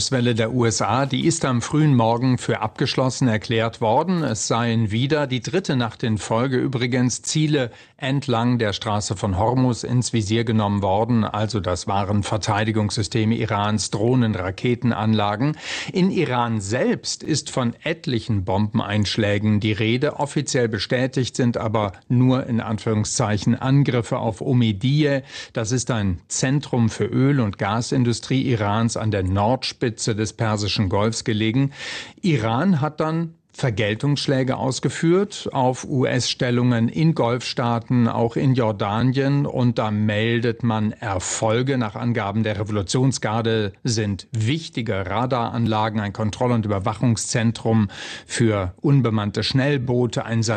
Angriffswelle der USA, die ist am frühen Morgen für abgeschlossen erklärt worden. Es seien wieder die dritte Nacht in Folge übrigens Ziele entlang der Straße von Hormuz ins Visier genommen worden. Also das waren Verteidigungssysteme Irans, Drohnen, Raketenanlagen. In Iran selbst ist von etlichen Bombeneinschlägen die Rede. Offiziell bestätigt sind aber nur in Anführungszeichen Angriffe auf Omidyeh. Das ist ein Zentrum für Öl- und Gasindustrie Irans an der Nordspitze des Persischen Golfs gelegen. Iran hat dann Vergeltungsschläge ausgeführt auf US-Stellungen in Golfstaaten, auch in Jordanien. Und da meldet man Erfolge. Nach Angaben der Revolutionsgarde sind wichtige Radaranlagen, ein Kontroll- und Überwachungszentrum für unbemannte Schnellboote, ein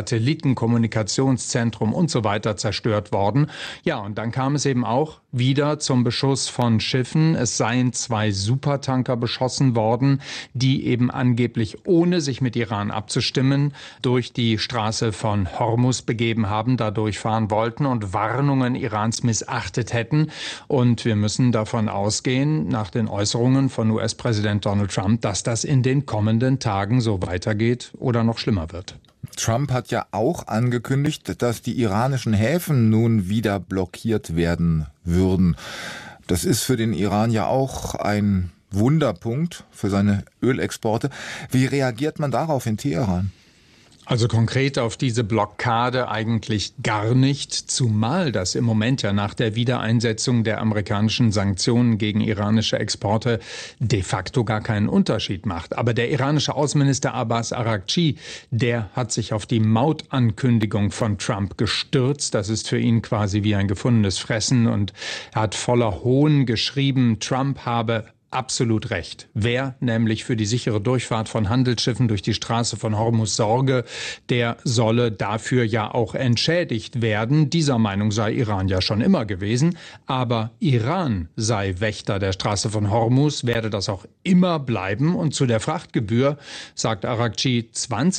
Satellitenkommunikationszentrum und so weiter zerstört worden. Ja, und dann kam es eben auch wieder zum Beschuss von Schiffen. Es seien 2 Supertanker beschossen worden, die eben angeblich, ohne sich mit Iran abzustimmen, durch die Straße von Hormuz begeben haben, da durchfahren wollten und Warnungen Irans missachtet hätten. Und wir müssen davon ausgehen, nach den Äußerungen von US-Präsident Donald Trump, dass das in den kommenden Tagen so weitergeht oder noch schlimmer wird. Trump hat ja auch angekündigt, dass die iranischen Häfen nun wieder blockiert werden würden. Das ist für den Iran ja auch ein Wunderpunkt für seine Ölexporte. Wie reagiert man darauf in Teheran? Also konkret auf diese Blockade eigentlich gar nicht, zumal das im Moment ja nach der Wiedereinsetzung der amerikanischen Sanktionen gegen iranische Exporte de facto gar keinen Unterschied macht. Aber der iranische Außenminister Abbas Araghchi, der hat sich auf die Mautankündigung von Trump gestürzt. Das ist für ihn quasi wie ein gefundenes Fressen und er hat voller Hohn geschrieben, Trump habe absolut recht. Wer nämlich für die sichere Durchfahrt von Handelsschiffen durch die Straße von Hormuz sorge, der solle dafür ja auch entschädigt werden. Dieser Meinung sei Iran ja schon immer gewesen. Aber Iran sei Wächter der Straße von Hormuz, werde das auch immer bleiben. Und zu der Frachtgebühr sagt Araghchi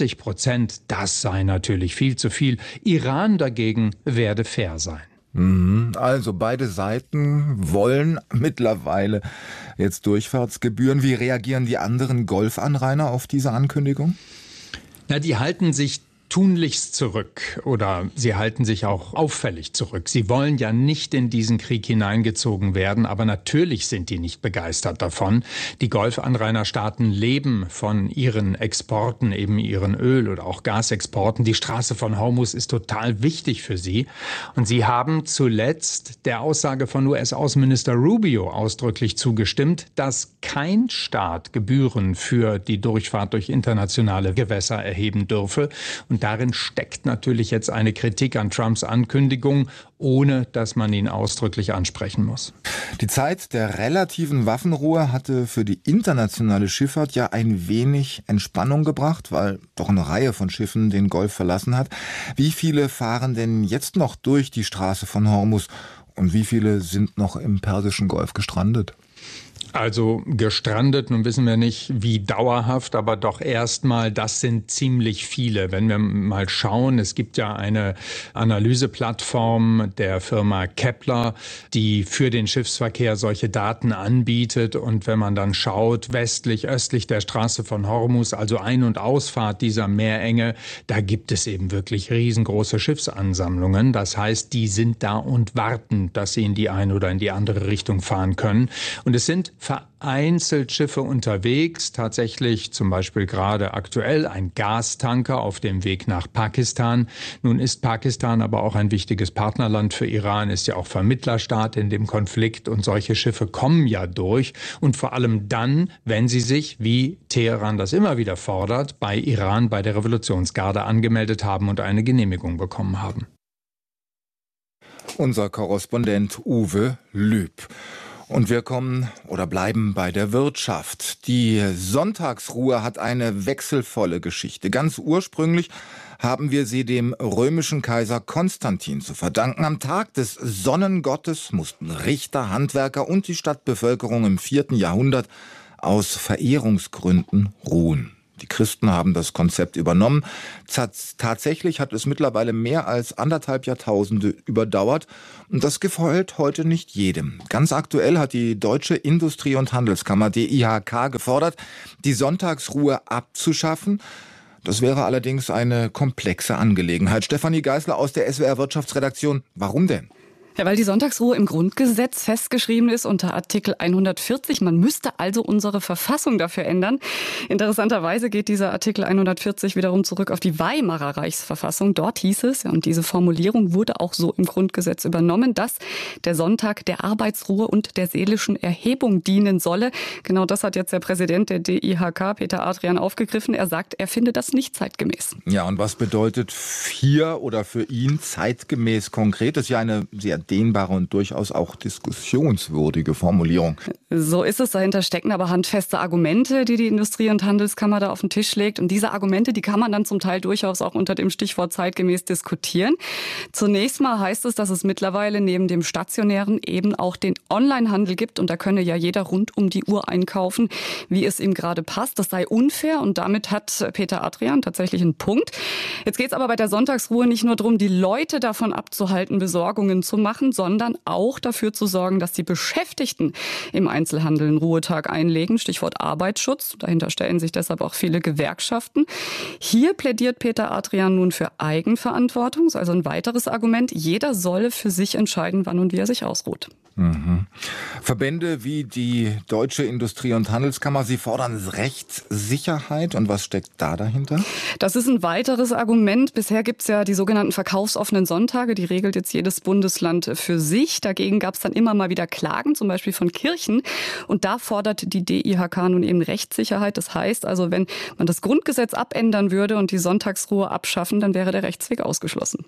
20%, das sei natürlich viel zu viel. Iran dagegen werde fair sein. Also beide Seiten wollen mittlerweile jetzt Durchfahrtsgebühren. Wie reagieren die anderen Golfanrainer auf diese Ankündigung? Na, die halten sich tunlichst zurück oder sie halten sich auch auffällig zurück. Sie wollen ja nicht in diesen Krieg hineingezogen werden, aber natürlich sind die nicht begeistert davon. Die Golfanrainerstaaten leben von ihren Exporten, eben ihren Öl- oder auch Gasexporten. Die Straße von Hormuz ist total wichtig für sie. Und sie haben zuletzt der Aussage von US-Außenminister Rubio ausdrücklich zugestimmt, dass kein Staat Gebühren für die Durchfahrt durch internationale Gewässer erheben dürfe. Und darin steckt natürlich jetzt eine Kritik an Trumps Ankündigung, ohne dass man ihn ausdrücklich ansprechen muss. Die Zeit der relativen Waffenruhe hatte für die internationale Schifffahrt ja ein wenig Entspannung gebracht, weil doch eine Reihe von Schiffen den Golf verlassen hat. Wie viele fahren denn jetzt noch durch die Straße von Hormuz und wie viele sind noch im Persischen Golf gestrandet? Also gestrandet, nun wissen wir nicht, wie dauerhaft, aber doch erstmal, das sind ziemlich viele. Wenn wir mal schauen, es gibt ja eine Analyseplattform der Firma Kepler, die für den Schiffsverkehr solche Daten anbietet. Und wenn man dann schaut, westlich, östlich der Straße von Hormuz, also Ein- und Ausfahrt dieser Meerenge, da gibt es eben wirklich riesengroße Schiffsansammlungen. Das heißt, die sind da und warten, dass sie in die eine oder in die andere Richtung fahren können. Und es sind vereinzelt Schiffe unterwegs, tatsächlich zum Beispiel gerade aktuell ein Gastanker auf dem Weg nach Pakistan. Nun ist Pakistan aber auch ein wichtiges Partnerland für Iran, ist ja auch Vermittlerstaat in dem Konflikt und solche Schiffe kommen ja durch und vor allem dann, wenn sie sich, wie Teheran das immer wieder fordert, bei Iran, bei der Revolutionsgarde angemeldet haben und eine Genehmigung bekommen haben. Unser Korrespondent Uwe Lüb. Und wir kommen oder bleiben bei der Wirtschaft. Die Sonntagsruhe hat eine wechselvolle Geschichte. Ganz ursprünglich haben wir sie dem römischen Kaiser Konstantin zu verdanken. Am Tag des Sonnengottes mussten Richter, Handwerker und die Stadtbevölkerung im 4. Jahrhundert aus Verehrungsgründen ruhen. Die Christen haben das Konzept übernommen. Tatsächlich hat es mittlerweile mehr als 1,5 Jahrtausende überdauert. Und das gefällt heute nicht jedem. Ganz aktuell hat die Deutsche Industrie- und Handelskammer DIHK gefordert, die Sonntagsruhe abzuschaffen. Das wäre allerdings eine komplexe Angelegenheit. Stefanie Geisler aus der SWR Wirtschaftsredaktion. Warum denn? Ja, weil die Sonntagsruhe im Grundgesetz festgeschrieben ist unter Artikel 140. Man müsste also unsere Verfassung dafür ändern. Interessanterweise geht dieser Artikel 140 wiederum zurück auf die Weimarer Reichsverfassung. Dort hieß es, und diese Formulierung wurde auch so im Grundgesetz übernommen, dass der Sonntag der Arbeitsruhe und der seelischen Erhebung dienen solle. Genau das hat jetzt der Präsident der DIHK, Peter Adrian, aufgegriffen. Er sagt, er finde das nicht zeitgemäß. Ja, und was bedeutet hier oder für ihn zeitgemäß konkret? Das ist ja eine sehr dehnbare und durchaus auch diskussionswürdige Formulierung. So ist es. Dahinter stecken aber handfeste Argumente, die Industrie- und Handelskammer da auf den Tisch legt. Und diese Argumente, die kann man dann zum Teil durchaus auch unter dem Stichwort zeitgemäß diskutieren. Zunächst mal heißt es, dass es mittlerweile neben dem stationären eben auch den Onlinehandel gibt. Und da könne ja jeder rund um die Uhr einkaufen, wie es ihm gerade passt. Das sei unfair und damit hat Peter Adrian tatsächlich einen Punkt. Jetzt geht es aber bei der Sonntagsruhe nicht nur darum, die Leute davon abzuhalten, Besorgungen zu machen, sondern auch dafür zu sorgen, dass die Beschäftigten im Einzelhandel einen Ruhetag einlegen. Stichwort Arbeitsschutz. Dahinter stellen sich deshalb auch viele Gewerkschaften. Hier plädiert Peter Adrian nun für Eigenverantwortung. Das ist also ein weiteres Argument. Jeder solle für sich entscheiden, wann und wie er sich ausruht. Mhm. Verbände wie die Deutsche Industrie- und Handelskammer, sie fordern Rechtssicherheit. Und was steckt da dahinter? Das ist ein weiteres Argument. Bisher gibt es ja die sogenannten verkaufsoffenen Sonntage. Die regelt jetzt jedes Bundesland für sich. Dagegen gab es dann immer mal wieder Klagen, zum Beispiel von Kirchen. Und da fordert die DIHK nun eben Rechtssicherheit. Das heißt also, wenn man das Grundgesetz abändern würde und die Sonntagsruhe abschaffen, dann wäre der Rechtsweg ausgeschlossen.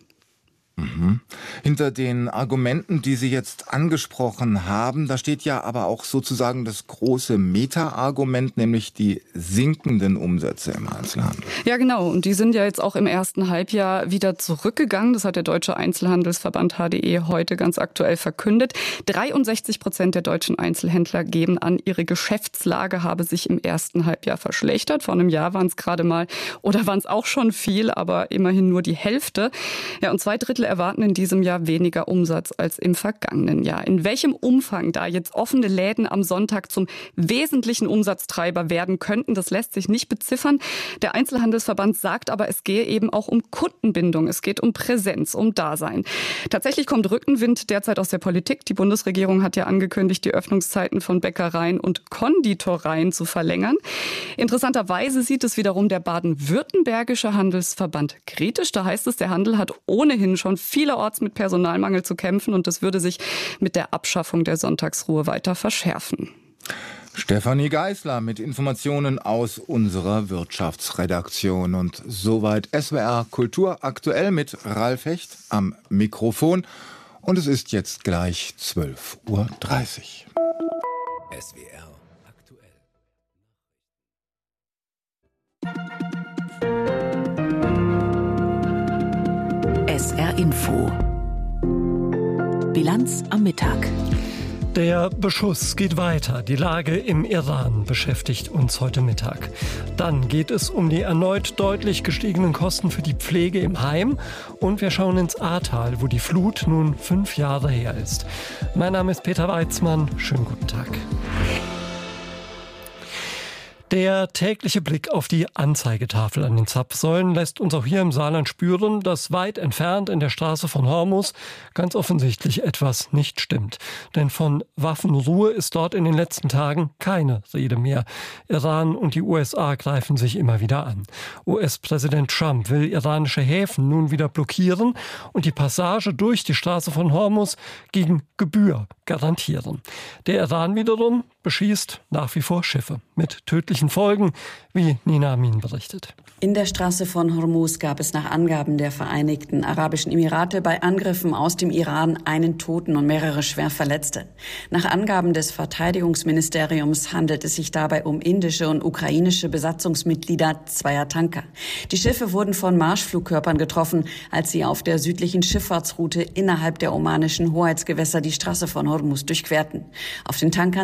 Hinter den Argumenten, die Sie jetzt angesprochen haben, da steht ja aber auch sozusagen das große Meta-Argument, nämlich die sinkenden Umsätze im Einzelhandel. Ja, genau. Und die sind ja jetzt auch im ersten Halbjahr wieder zurückgegangen. Das hat der Deutsche Einzelhandelsverband HDE heute ganz aktuell verkündet. 63% der deutschen Einzelhändler geben an, ihre Geschäftslage habe sich im ersten Halbjahr verschlechtert. Vor einem Jahr waren es gerade mal, oder waren es auch schon viel, aber immerhin nur die Hälfte. Ja, und 2/3 erwarten in diesem Jahr weniger Umsatz als im vergangenen Jahr. In welchem Umfang da jetzt offene Läden am Sonntag zum wesentlichen Umsatztreiber werden könnten, das lässt sich nicht beziffern. Der Einzelhandelsverband sagt aber, es gehe eben auch um Kundenbindung. Es geht um Präsenz, um Dasein. Tatsächlich kommt Rückenwind derzeit aus der Politik. Die Bundesregierung hat ja angekündigt, die Öffnungszeiten von Bäckereien und Konditoreien zu verlängern. Interessanterweise sieht es wiederum der baden-württembergische Handelsverband kritisch. Da heißt es, der Handel hat ohnehin schon vielerorts mit Personalmangel zu kämpfen und das würde sich mit der Abschaffung der Sonntagsruhe weiter verschärfen. Stefanie Geisler mit Informationen aus unserer Wirtschaftsredaktion. Und soweit SWR Kultur aktuell mit Ralf Hecht am Mikrofon. Und es ist jetzt gleich 12:30 Uhr. SWR aktuell. SR Info. Bilanz am Mittag. Der Beschuss geht weiter. Die Lage im Iran beschäftigt uns heute Mittag. Dann geht es um die erneut deutlich gestiegenen Kosten für die Pflege im Heim. Und wir schauen ins Ahrtal, wo die Flut nun 5 Jahre her ist. Mein Name ist Peter Weizmann. Schönen guten Tag. Der tägliche Blick auf die Anzeigetafel an den Zapfsäulen lässt uns auch hier im Saarland spüren, dass weit entfernt in der Straße von Hormuz ganz offensichtlich etwas nicht stimmt. Denn von Waffenruhe ist dort in den letzten Tagen keine Rede mehr. Iran und die USA greifen sich immer wieder an. US-Präsident Trump will iranische Häfen nun wieder blockieren und die Passage durch die Straße von Hormuz gegen Gebühr garantieren. Der Iran wiederum beschießt nach wie vor Schiffe mit tödlichen Folgen, wie Nina Amin berichtet. In der Straße von Hormuz gab es nach Angaben der Vereinigten Arabischen Emirate bei Angriffen aus dem Iran einen Toten und mehrere schwer Verletzte. Nach Angaben des Verteidigungsministeriums handelt es sich dabei um indische und ukrainische Besatzungsmitglieder zweier Tanker. Die Schiffe wurden von Marschflugkörpern getroffen, als sie auf der südlichen Schifffahrtsroute innerhalb der omanischen Hoheitsgewässer die Straße von Hormuz durchquerten. Auf den Tankern seien Brennstoff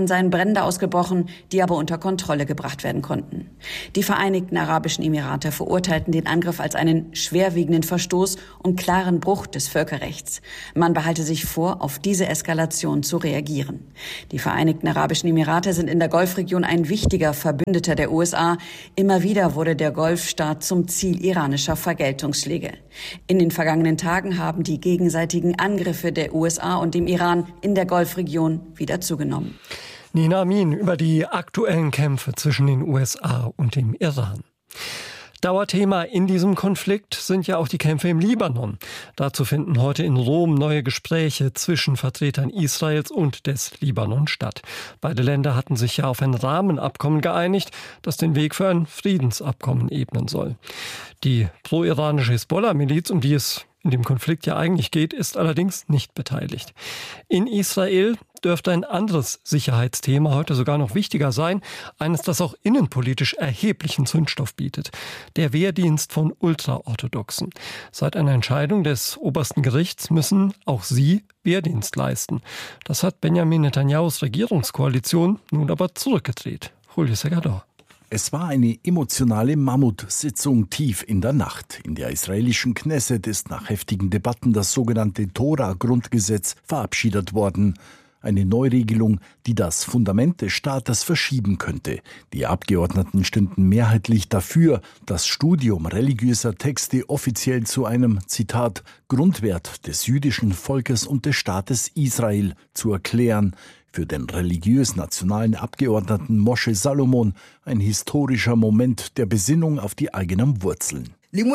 Brände ausgebrochen, die aber unter Kontrolle gebracht werden konnten. Die Vereinigten Arabischen Emirate verurteilten den Angriff als einen schwerwiegenden Verstoß und klaren Bruch des Völkerrechts. Man behalte sich vor, auf diese Eskalation zu reagieren. Die Vereinigten Arabischen Emirate sind in der Golfregion ein wichtiger Verbündeter der USA. Immer wieder wurde der Golfstaat zum Ziel iranischer Vergeltungsschläge. In den vergangenen Tagen haben die gegenseitigen Angriffe der USA und dem Iran in der Golfregion wieder zugenommen. Nina Amin über die aktuellen Kämpfe zwischen den USA und dem Iran. Dauerthema in diesem Konflikt sind ja auch die Kämpfe im Libanon. Dazu finden heute in Rom neue Gespräche zwischen Vertretern Israels und des Libanon statt. Beide Länder hatten sich ja auf ein Rahmenabkommen geeinigt, das den Weg für ein Friedensabkommen ebnen soll. Die pro-iranische Hisbollah-Miliz, um die es in dem Konflikt ja eigentlich geht, ist allerdings nicht beteiligt. In Israel dürfte ein anderes Sicherheitsthema heute sogar noch wichtiger sein, eines, das auch innenpolitisch erheblichen Zündstoff bietet: der Wehrdienst von Ultraorthodoxen. Seit einer Entscheidung des obersten Gerichts müssen auch sie Wehrdienst leisten. Das hat Benjamin Netanyahus Regierungskoalition nun aber zurückgedreht. Julio Segador. Es war eine emotionale Mammutsitzung tief in der Nacht. In der israelischen Knesset ist nach heftigen Debatten das sogenannte Tora-Grundgesetz verabschiedet worden. Eine Neuregelung, die das Fundament des Staates verschieben könnte. Die Abgeordneten stünden mehrheitlich dafür, das Studium religiöser Texte offiziell zu einem, Zitat, Grundwert des jüdischen Volkes und des Staates Israel zu erklären. Für den religiös-nationalen Abgeordneten Moshe Salomon ein historischer Moment der Besinnung auf die eigenen Wurzeln.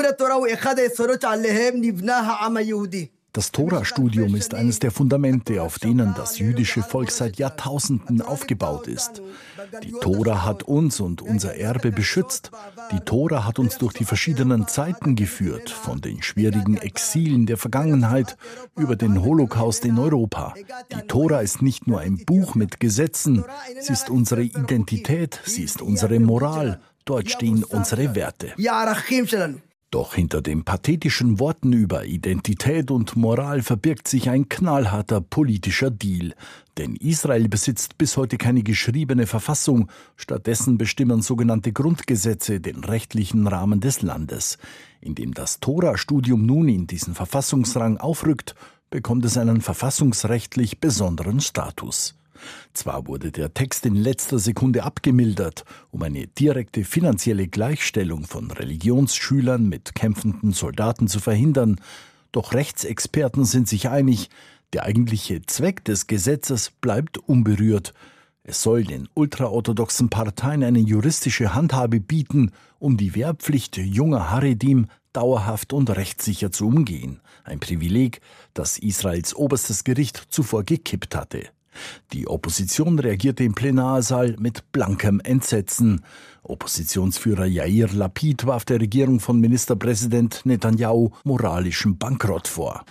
Das Tora-Studium ist eines der Fundamente, auf denen das jüdische Volk seit Jahrtausenden aufgebaut ist. Die Tora hat uns und unser Erbe beschützt. Die Tora hat uns durch die verschiedenen Zeiten geführt, von den schwierigen Exilen der Vergangenheit über den Holocaust in Europa. Die Tora ist nicht nur ein Buch mit Gesetzen, sie ist unsere Identität, sie ist unsere Moral. Dort stehen unsere Werte. Doch hinter den pathetischen Worten über Identität und Moral verbirgt sich ein knallharter politischer Deal. Denn Israel besitzt bis heute keine geschriebene Verfassung. Stattdessen bestimmen sogenannte Grundgesetze den rechtlichen Rahmen des Landes. Indem das Tora-Studium nun in diesen Verfassungsrang aufrückt, bekommt es einen verfassungsrechtlich besonderen Status. Zwar wurde der Text in letzter Sekunde abgemildert, um eine direkte finanzielle Gleichstellung von Religionsschülern mit kämpfenden Soldaten zu verhindern, doch Rechtsexperten sind sich einig, der eigentliche Zweck des Gesetzes bleibt unberührt. Es soll den ultraorthodoxen Parteien eine juristische Handhabe bieten, um die Wehrpflicht junger Haredim dauerhaft und rechtssicher zu umgehen. Ein Privileg, das Israels oberstes Gericht zuvor gekippt hatte. Die Opposition reagierte im Plenarsaal mit blankem Entsetzen. Oppositionsführer Yair Lapid warf der Regierung von Ministerpräsident Netanyahu moralischen Bankrott vor.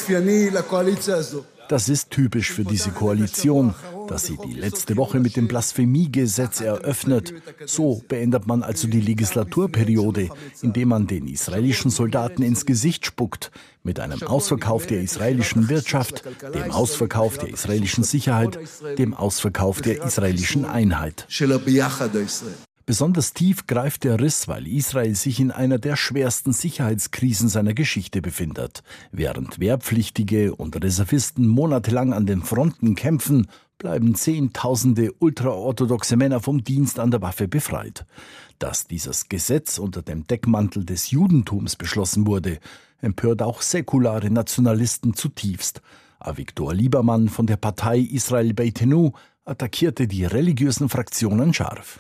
Das ist typisch für diese Koalition, dass sie die letzte Woche mit dem Blasphemiegesetz eröffnet. So beendet man also die Legislaturperiode, indem man den israelischen Soldaten ins Gesicht spuckt, mit einem Ausverkauf der israelischen Wirtschaft, dem Ausverkauf der israelischen Sicherheit, dem Ausverkauf der israelischen Einheit. Besonders tief greift der Riss, weil Israel sich in einer der schwersten Sicherheitskrisen seiner Geschichte befindet. Während Wehrpflichtige und Reservisten monatelang an den Fronten kämpfen, bleiben Zehntausende ultraorthodoxe Männer vom Dienst an der Waffe befreit. Dass dieses Gesetz unter dem Deckmantel des Judentums beschlossen wurde, empört auch säkulare Nationalisten zutiefst. Avigdor Liebermann von der Partei Israel Beitenu attackierte die religiösen Fraktionen scharf.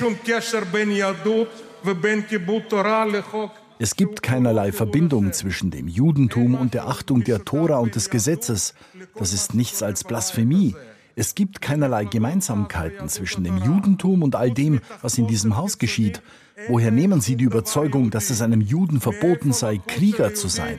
Es gibt keinerlei Verbindung zwischen dem Judentum und der Achtung der Tora und des Gesetzes. Das ist nichts als Blasphemie. Es gibt keinerlei Gemeinsamkeiten zwischen dem Judentum und all dem, was in diesem Haus geschieht. Woher nehmen Sie die Überzeugung, dass es einem Juden verboten sei, Krieger zu sein?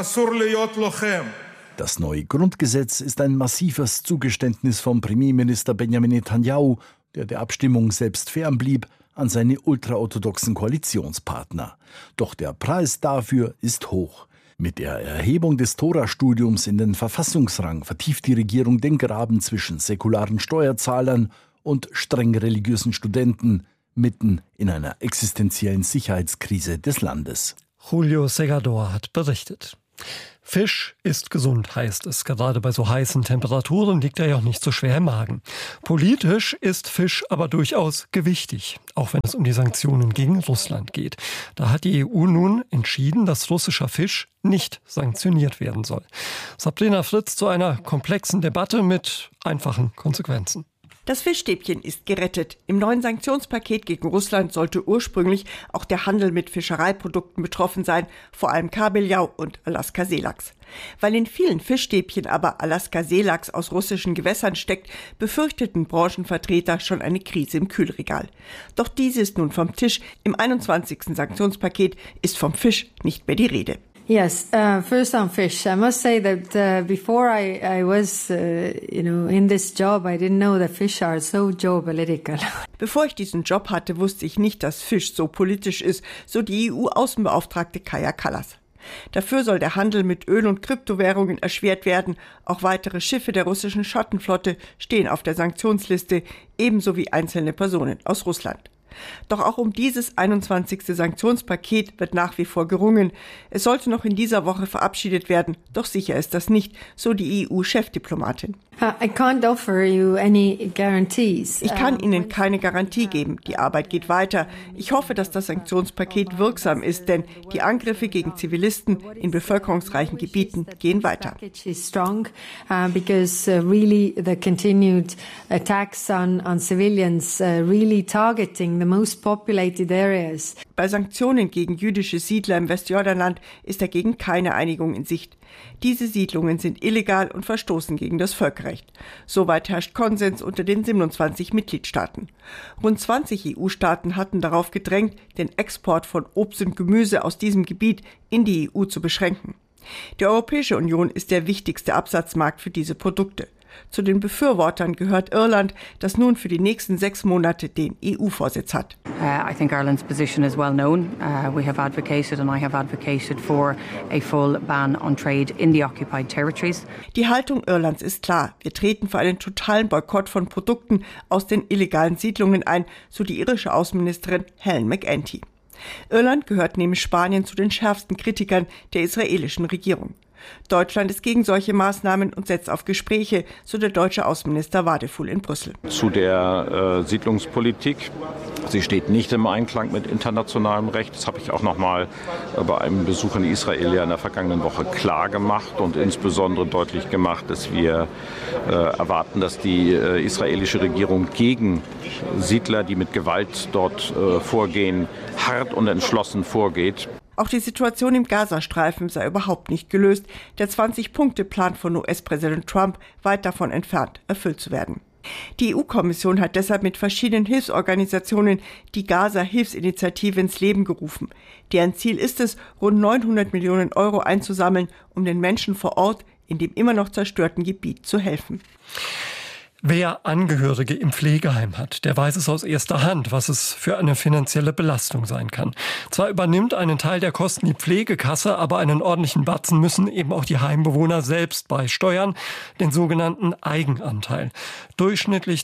Das neue Grundgesetz ist ein massives Zugeständnis vom Premierminister Benjamin Netanyahu, der Abstimmung selbst fernblieb, an seine ultraorthodoxen Koalitionspartner. Doch der Preis dafür ist hoch. Mit der Erhebung des Tora-Studiums in den Verfassungsrang vertieft die Regierung den Graben zwischen säkularen Steuerzahlern und streng religiösen Studenten mitten in einer existenziellen Sicherheitskrise des Landes. Julio Segador hat berichtet. Fisch ist gesund, heißt es. Gerade bei so heißen Temperaturen liegt er ja auch nicht so schwer im Magen. Politisch ist Fisch aber durchaus gewichtig, auch wenn es um die Sanktionen gegen Russland geht. Da hat die EU nun entschieden, dass russischer Fisch nicht sanktioniert werden soll. Sabrina Fritz zu einer komplexen Debatte mit einfachen Konsequenzen. Das Fischstäbchen ist gerettet. Im neuen Sanktionspaket gegen Russland sollte ursprünglich auch der Handel mit Fischereiprodukten betroffen sein, vor allem Kabeljau und Alaska-Seelachs. Weil in vielen Fischstäbchen aber Alaska-Seelachs aus russischen Gewässern steckt, befürchteten Branchenvertreter schon eine Krise im Kühlregal. Doch diese ist nun vom Tisch. Im 21. Sanktionspaket ist vom Fisch nicht mehr die Rede. Yes, first on fish. I must say that before I was, in this job, I didn't know that fish are so geopolitical. Bevor ich diesen Job hatte, wusste ich nicht, dass Fisch so politisch ist, so die EU-Außenbeauftragte Kaja Kallas. Dafür soll der Handel mit Öl- und Kryptowährungen erschwert werden. Auch weitere Schiffe der russischen Schattenflotte stehen auf der Sanktionsliste, ebenso wie einzelne Personen aus Russland. Doch auch um dieses 21. Sanktionspaket wird nach wie vor gerungen. Es sollte noch in dieser Woche verabschiedet werden, doch sicher ist das nicht, so die EU-Chefdiplomatin. I can't offer you any guarantees. Ich kann Ihnen keine Garantie geben. Die Arbeit geht weiter. Ich hoffe, dass das Sanktionspaket wirksam ist, denn die Angriffe gegen Zivilisten in bevölkerungsreichen Gebieten gehen weiter. Because really the continued attacks on civilians really targeting the most populated areas. Bei Sanktionen gegen jüdische Siedler im Westjordanland ist dagegen keine Einigung in Sicht. Diese Siedlungen sind illegal und verstoßen gegen das Völkerrecht. Soweit herrscht Konsens unter den 27 Mitgliedstaaten. Rund 20 EU-Staaten hatten darauf gedrängt, den Export von Obst und Gemüse aus diesem Gebiet in die EU zu beschränken. Die Europäische Union ist der wichtigste Absatzmarkt für diese Produkte. Zu den Befürwortern gehört Irland, das nun für die nächsten 6 Monate den EU-Vorsitz hat. I think Ireland's position is well known. We have advocated and I have advocated for a full ban on trade in the occupied territories. Die Haltung Irlands ist klar. Wir treten für einen totalen Boykott von Produkten aus den illegalen Siedlungen ein, so die irische Außenministerin Helen McEntee. Irland gehört neben Spanien zu den schärfsten Kritikern der israelischen Regierung. Deutschland ist gegen solche Maßnahmen und setzt auf Gespräche, so der deutsche Außenminister Wadefuhl in Brüssel. Zu der Siedlungspolitik. Sie steht nicht im Einklang mit internationalem Recht. Das habe ich auch noch mal bei einem Besuch in Israel in der vergangenen Woche klar gemacht und insbesondere deutlich gemacht, dass wir erwarten, dass die israelische Regierung gegen Siedler, die mit Gewalt dort vorgehen, hart und entschlossen vorgeht. Auch die Situation im Gazastreifen sei überhaupt nicht gelöst. Der 20-Punkte-Plan von US-Präsident Trump weit davon entfernt, erfüllt zu werden. Die EU-Kommission hat deshalb mit verschiedenen Hilfsorganisationen die Gaza-Hilfsinitiative ins Leben gerufen. Deren Ziel ist es, rund 900 Millionen Euro einzusammeln, um den Menschen vor Ort in dem immer noch zerstörten Gebiet zu helfen. Wer Angehörige im Pflegeheim hat, der weiß es aus erster Hand, was es für eine finanzielle Belastung sein kann. Zwar übernimmt einen Teil der Kosten die Pflegekasse, aber einen ordentlichen Batzen müssen eben auch die Heimbewohner selbst beisteuern, den sogenannten Eigenanteil. Durchschnittlich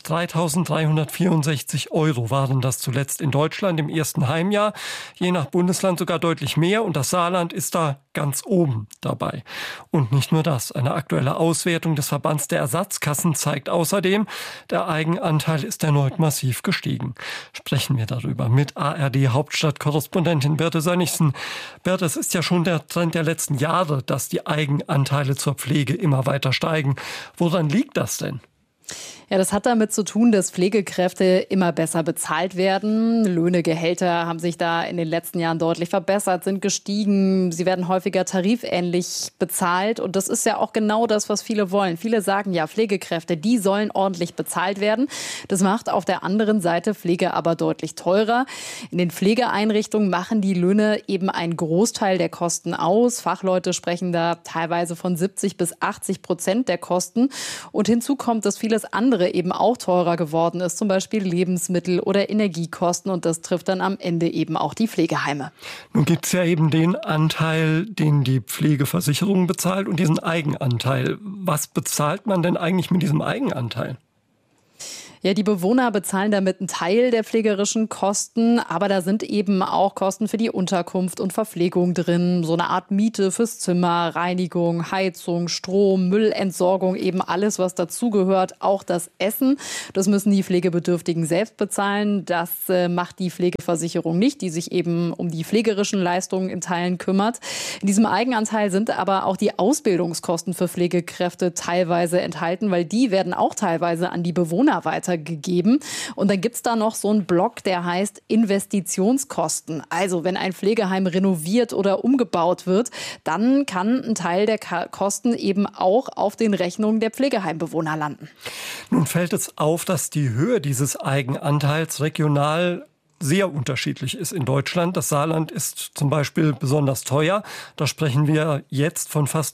3.364 € waren das zuletzt in Deutschland im ersten Heimjahr, je nach Bundesland sogar deutlich mehr und das Saarland ist da ganz oben dabei. Und nicht nur das, eine aktuelle Auswertung des Verbands der Ersatzkassen zeigt außerdem, der Eigenanteil ist erneut massiv gestiegen. Sprechen wir darüber mit ARD-Hauptstadtkorrespondentin Birte Sönnigsen. Birte, es ist ja schon der Trend der letzten Jahre, dass die Eigenanteile zur Pflege immer weiter steigen. Woran liegt das denn? Ja, das hat damit zu tun, dass Pflegekräfte immer besser bezahlt werden. Löhne, Gehälter haben sich da in den letzten Jahren deutlich verbessert, sind gestiegen. Sie werden häufiger tarifähnlich bezahlt. Und das ist ja auch genau das, was viele wollen. Viele sagen ja, Pflegekräfte, die sollen ordentlich bezahlt werden. Das macht auf der anderen Seite Pflege aber deutlich teurer. In den Pflegeeinrichtungen machen die Löhne eben einen Großteil der Kosten aus. Fachleute sprechen da teilweise von 70-80% der Kosten. Und hinzu kommt, dass vieles andere eben auch teurer geworden ist, zum Beispiel Lebensmittel oder Energiekosten und das trifft dann am Ende eben auch die Pflegeheime. Nun gibt es ja eben den Anteil, den die Pflegeversicherung bezahlt und diesen Eigenanteil. Was bezahlt man denn eigentlich mit diesem Eigenanteil? Ja, die Bewohner bezahlen damit einen Teil der pflegerischen Kosten, aber da sind eben auch Kosten für die Unterkunft und Verpflegung drin, so eine Art Miete fürs Zimmer, Reinigung, Heizung, Strom, Müllentsorgung, eben alles, was dazugehört, auch das Essen. Das müssen die Pflegebedürftigen selbst bezahlen. Das macht die Pflegeversicherung nicht, die sich eben um die pflegerischen Leistungen in Teilen kümmert. In diesem Eigenanteil sind aber auch die Ausbildungskosten für Pflegekräfte teilweise enthalten, weil die werden auch teilweise an die Bewohner weitergegeben. Und dann gibt es da noch so einen Block, der heißt Investitionskosten. Also wenn ein Pflegeheim renoviert oder umgebaut wird, dann kann ein Teil der Kosten eben auch auf den Rechnungen der Pflegeheimbewohner landen. Nun fällt es auf, dass die Höhe dieses Eigenanteils regional sehr unterschiedlich ist in Deutschland. Das Saarland ist zum Beispiel besonders teuer. Da sprechen wir jetzt von fast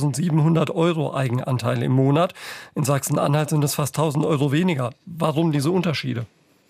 3.700 € Eigenanteil im Monat. In Sachsen-Anhalt sind es fast 1.000 € weniger. Warum diese Unterschiede?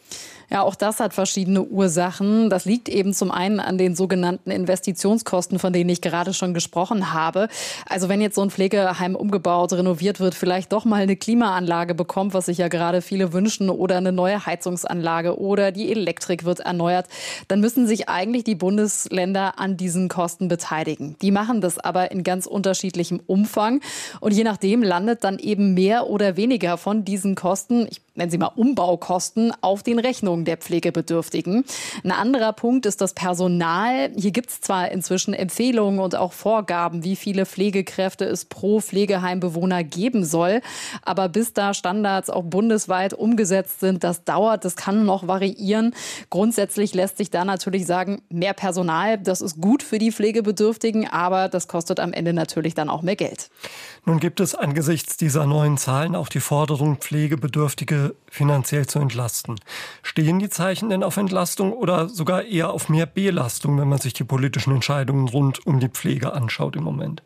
Ja, auch das hat verschiedene Ursachen. Das liegt eben zum einen an den sogenannten Investitionskosten, von denen ich gerade schon gesprochen habe. Also wenn jetzt so ein Pflegeheim umgebaut, renoviert wird, vielleicht doch mal eine Klimaanlage bekommt, was sich ja gerade viele wünschen, oder eine neue Heizungsanlage oder die Elektrik wird erneuert, dann müssen sich eigentlich die Bundesländer an diesen Kosten beteiligen. Die machen das aber in ganz unterschiedlichem Umfang und je nachdem landet dann eben mehr oder weniger von diesen Kosten, ich nenne sie mal Umbaukosten, auf den Rechnungen der Pflegebedürftigen. Ein anderer Punkt ist das Personal. Hier gibt es zwar inzwischen Empfehlungen und auch Vorgaben, wie viele Pflegekräfte es pro Pflegeheimbewohner geben soll, aber bis da Standards auch bundesweit umgesetzt sind, das dauert, das kann noch variieren. Grundsätzlich lässt sich da natürlich sagen, mehr Personal, das ist gut für die Pflegebedürftigen, aber das kostet am Ende natürlich dann auch mehr Geld. Nun gibt es angesichts dieser neuen Zahlen auch die Forderung, Pflegebedürftige finanziell zu entlasten. Stehen die Zeichen denn auf Entlastung oder sogar eher auf mehr Belastung, wenn man sich die politischen Entscheidungen rund um die Pflege anschaut im Moment?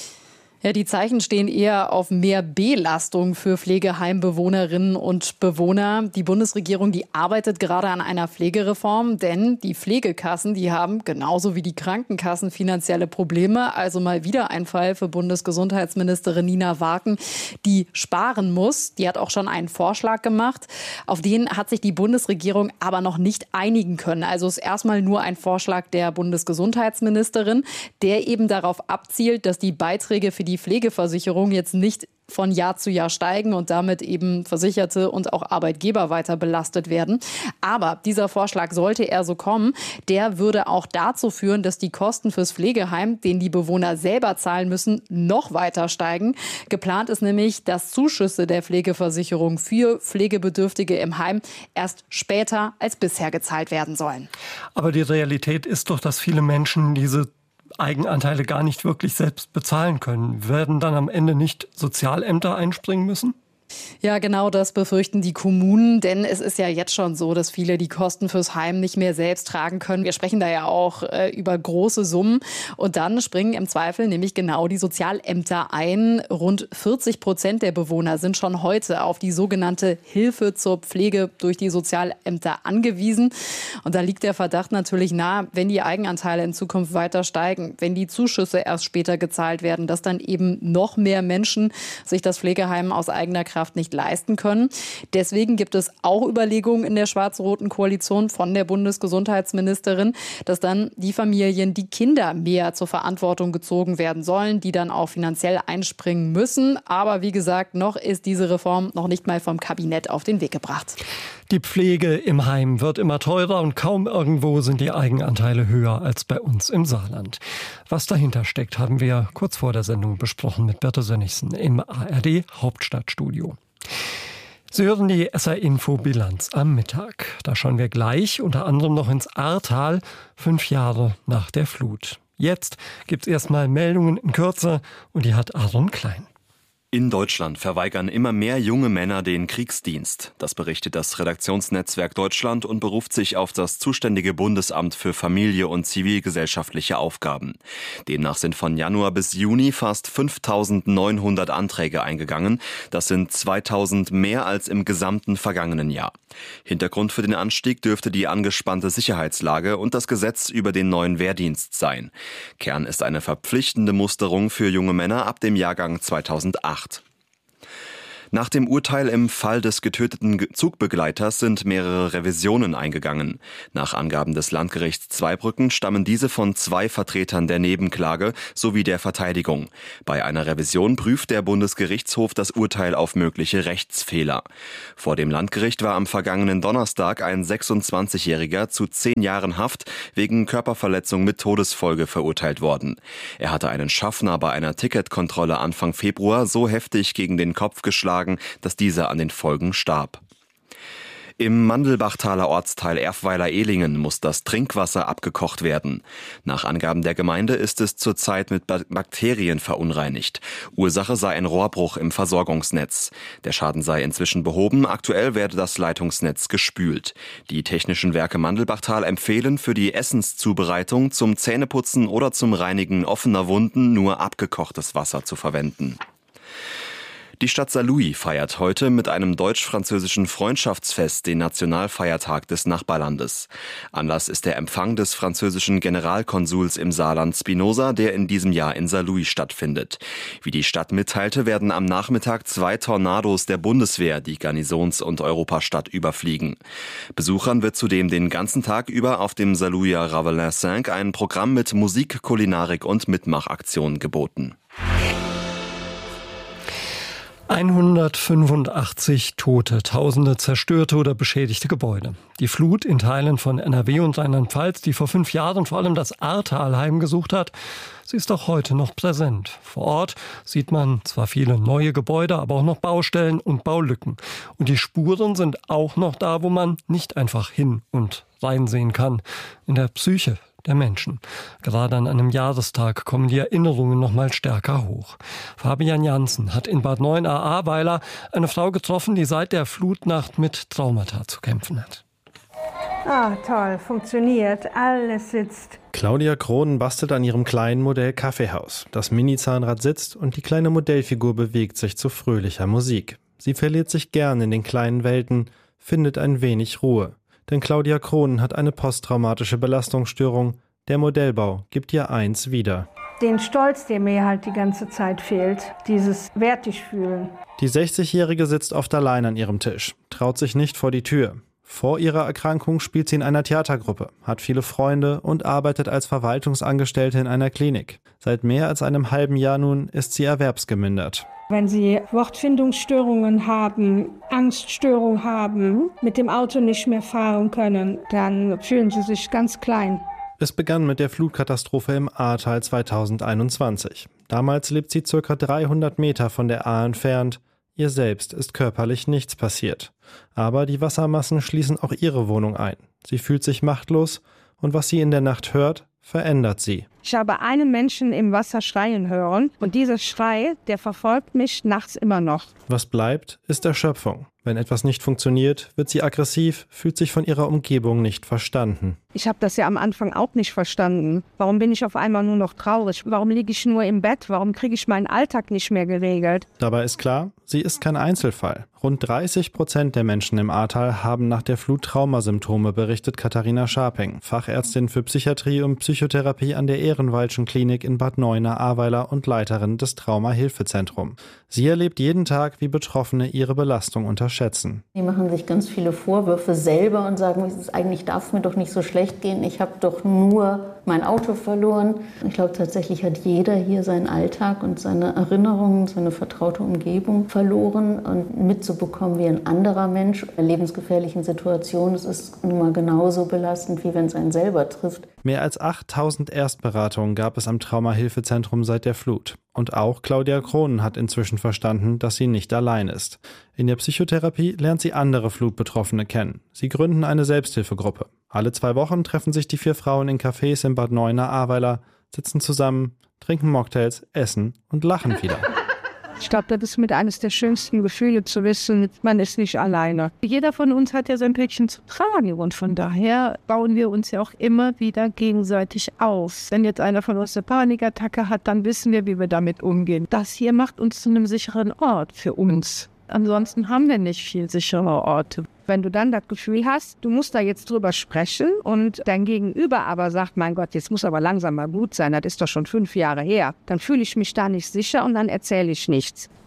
Ja, die Zeichen stehen eher auf mehr Belastung für Pflegeheimbewohnerinnen und Bewohner. Die Bundesregierung, die arbeitet gerade an einer Pflegereform, denn die Pflegekassen, die haben genauso wie die Krankenkassen finanzielle Probleme. Also mal wieder ein Fall für Bundesgesundheitsministerin Nina Waken, die sparen muss. Die hat auch schon einen Vorschlag gemacht. Auf den hat sich die Bundesregierung aber noch nicht einigen können. Also ist erstmal nur ein Vorschlag der Bundesgesundheitsministerin, der eben darauf abzielt, dass die Beiträge für die Pflegeversicherung jetzt nicht von Jahr zu Jahr steigen und damit eben Versicherte und auch Arbeitgeber weiter belastet werden. Aber dieser Vorschlag, sollte er so kommen, der würde auch dazu führen, dass die Kosten fürs Pflegeheim, den die Bewohner selber zahlen müssen, noch weiter steigen. Geplant ist nämlich, dass Zuschüsse der Pflegeversicherung für Pflegebedürftige im Heim erst später als bisher gezahlt werden sollen. Aber die Realität ist doch, dass viele Menschen diese Eigenanteile gar nicht wirklich selbst bezahlen können. Werden dann am Ende nicht Sozialämter einspringen müssen? Ja, genau das befürchten die Kommunen, denn es ist ja jetzt schon so, dass viele die Kosten fürs Heim nicht mehr selbst tragen können. Wir sprechen da ja auch über große Summen und dann springen im Zweifel nämlich genau die Sozialämter ein. Rund 40% der Bewohner sind schon heute auf die sogenannte Hilfe zur Pflege durch die Sozialämter angewiesen. Und da liegt der Verdacht natürlich nahe, wenn die Eigenanteile in Zukunft weiter steigen, wenn die Zuschüsse erst später gezahlt werden, dass dann eben noch mehr Menschen sich das Pflegeheim aus eigener Kraft nicht leisten können. Deswegen gibt es auch Überlegungen in der schwarz-roten Koalition von der Bundesgesundheitsministerin, dass dann die Familien, die Kinder mehr zur Verantwortung gezogen werden sollen, die dann auch finanziell einspringen müssen. Aber wie gesagt, noch ist diese Reform noch nicht mal vom Kabinett auf den Weg gebracht. Die Pflege im Heim wird immer teurer und kaum irgendwo sind die Eigenanteile höher als bei uns im Saarland. Was dahinter steckt, haben wir kurz vor der Sendung besprochen mit Birte Sönnigsen im ARD Hauptstadtstudio. Sie hören die SR-Info-Bilanz am Mittag. Da schauen wir gleich unter anderem noch ins Ahrtal, 5 Jahre nach der Flut. Jetzt gibt's erstmal Meldungen in Kürze und die hat Aaron Klein. In Deutschland verweigern immer mehr junge Männer den Kriegsdienst. Das berichtet das Redaktionsnetzwerk Deutschland und beruft sich auf das zuständige Bundesamt für Familie und zivilgesellschaftliche Aufgaben. Demnach sind von Januar bis Juni fast 5.900 Anträge eingegangen. Das sind 2.000 mehr als im gesamten vergangenen Jahr. Hintergrund für den Anstieg dürfte die angespannte Sicherheitslage und das Gesetz über den neuen Wehrdienst sein. Kern ist eine verpflichtende Musterung für junge Männer ab dem Jahrgang 2008. Nach dem Urteil im Fall des getöteten Zugbegleiters sind mehrere Revisionen eingegangen. Nach Angaben des Landgerichts Zweibrücken stammen diese von 2 Vertretern der Nebenklage sowie der Verteidigung. Bei einer Revision prüft der Bundesgerichtshof das Urteil auf mögliche Rechtsfehler. Vor dem Landgericht war am vergangenen Donnerstag ein 26-Jähriger zu 10 Jahren Haft wegen Körperverletzung mit Todesfolge verurteilt worden. Er hatte einen Schaffner bei einer Ticketkontrolle Anfang Februar so heftig gegen den Kopf geschlagen, dass dieser an den Folgen starb. Im Mandelbachtaler Ortsteil Erfweiler-Ehlingen muss das Trinkwasser abgekocht werden. Nach Angaben der Gemeinde ist es zurzeit mit Bakterien verunreinigt. Ursache sei ein Rohrbruch im Versorgungsnetz. Der Schaden sei inzwischen behoben. Aktuell werde das Leitungsnetz gespült. Die Technischen Werke Mandelbachtal empfehlen für die Essenszubereitung, zum Zähneputzen oder zum Reinigen offener Wunden nur abgekochtes Wasser zu verwenden. Die Stadt Saarlouis feiert heute mit einem deutsch-französischen Freundschaftsfest den Nationalfeiertag des Nachbarlandes. Anlass ist der Empfang des französischen Generalkonsuls im Saarland Spinoza, der in diesem Jahr in Saarlouis stattfindet. Wie die Stadt mitteilte, werden am Nachmittag 2 Tornados der Bundeswehr die Garnisons- und Europastadt überfliegen. Besuchern wird zudem den ganzen Tag über auf dem Saarlouier Ravelin 5 ein Programm mit Musik, Kulinarik und Mitmachaktionen geboten. 185 Tote, Tausende zerstörte oder beschädigte Gebäude. Die Flut in Teilen von NRW und Rheinland-Pfalz, die vor 5 Jahren vor allem das Ahrtal heimgesucht hat, sie ist auch heute noch präsent. Vor Ort sieht man zwar viele neue Gebäude, aber auch noch Baustellen und Baulücken. Und die Spuren sind auch noch da, wo man nicht einfach hin und reinsehen kann. In der Psyche der Menschen. Gerade an einem Jahrestag kommen die Erinnerungen noch mal stärker hoch. Fabian Janssen hat in Bad Neuenahr-Ahrweiler eine Frau getroffen, die seit der Flutnacht mit Traumata zu kämpfen hat. Ah, toll, funktioniert, alles sitzt. Claudia Kronen bastelt an ihrem kleinen Modell Kaffeehaus. Das Mini-Zahnrad sitzt und die kleine Modellfigur bewegt sich zu fröhlicher Musik. Sie verliert sich gern in den kleinen Welten, findet ein wenig Ruhe. Denn Claudia Kronen hat eine posttraumatische Belastungsstörung. Der Modellbau gibt ihr eins wieder. Den Stolz, der mir halt die ganze Zeit fehlt, dieses wertig fühlen. Die 60-Jährige sitzt oft allein an ihrem Tisch, traut sich nicht vor die Tür. Vor ihrer Erkrankung spielt sie in einer Theatergruppe, hat viele Freunde und arbeitet als Verwaltungsangestellte in einer Klinik. Seit mehr als einem halben Jahr nun ist sie erwerbsgemindert. Wenn Sie Wortfindungsstörungen haben, Angststörungen haben, mit dem Auto nicht mehr fahren können, dann fühlen Sie sich ganz klein. Es begann mit der Flutkatastrophe im Ahrtal 2021. Damals lebt sie ca. 300 Meter von der Ahr entfernt. Ihr selbst ist körperlich nichts passiert. Aber die Wassermassen schließen auch ihre Wohnung ein. Sie fühlt sich machtlos und was sie in der Nacht hört, verändert sie. Ich habe einen Menschen im Wasser schreien hören und dieser Schrei, der verfolgt mich nachts immer noch. Was bleibt, ist Erschöpfung. Wenn etwas nicht funktioniert, wird sie aggressiv, fühlt sich von ihrer Umgebung nicht verstanden. Ich habe das ja am Anfang auch nicht verstanden. Warum bin ich auf einmal nur noch traurig? Warum liege ich nur im Bett? Warum kriege ich meinen Alltag nicht mehr geregelt? Dabei ist klar, sie ist kein Einzelfall. Rund 30% der Menschen im Ahrtal haben nach der Flut Traumasymptome, berichtet Katharina Scharping, Fachärztin für Psychiatrie und Psychotherapie an der Ehrenwaldschen Klinik in Bad Neuenahr-Ahrweiler und Leiterin des Trauma-Hilfezentrums. Sie erlebt jeden Tag, wie Betroffene ihre Belastung unterschätzen. Die machen sich ganz viele Vorwürfe selber und sagen, eigentlich darf es mir doch nicht so schlecht gehen, ich habe doch nur mein Auto verloren. Ich glaube, tatsächlich hat jeder hier seinen Alltag und seine Erinnerungen, seine vertraute Umgebung verloren. Und mitzubekommen, wie ein anderer Mensch in einer lebensgefährlichen Situation ist, ist nun mal genauso belastend, wie wenn es einen selber trifft. Mehr als 8000 Erstberatungen gab es am Trauma-Hilfezentrum seit der Flut. Und auch Claudia Kronen hat inzwischen verstanden, dass sie nicht allein ist. In der Psychotherapie lernt sie andere Flutbetroffene kennen. Sie gründen eine Selbsthilfegruppe. Alle 2 Wochen treffen sich die 4 Frauen in Cafés in Bad Neuenahr-Ahrweiler, sitzen zusammen, trinken Mocktails, essen und lachen wieder. Ich glaube, das ist mit eines der schönsten Gefühle zu wissen, man ist nicht alleine. Jeder von uns hat ja sein Päckchen zu tragen und von daher bauen wir uns ja auch immer wieder gegenseitig auf. Wenn jetzt einer von uns eine Panikattacke hat, dann wissen wir, wie wir damit umgehen. Das hier macht uns zu einem sicheren Ort für uns. Ansonsten haben wir nicht viel sichere Orte. Wenn du dann das Gefühl hast, du musst da jetzt drüber sprechen und dein Gegenüber aber sagt, mein Gott, jetzt muss aber langsam mal gut sein, das ist doch schon 5 Jahre her, dann fühle ich mich da nicht sicher und dann erzähle ich nichts.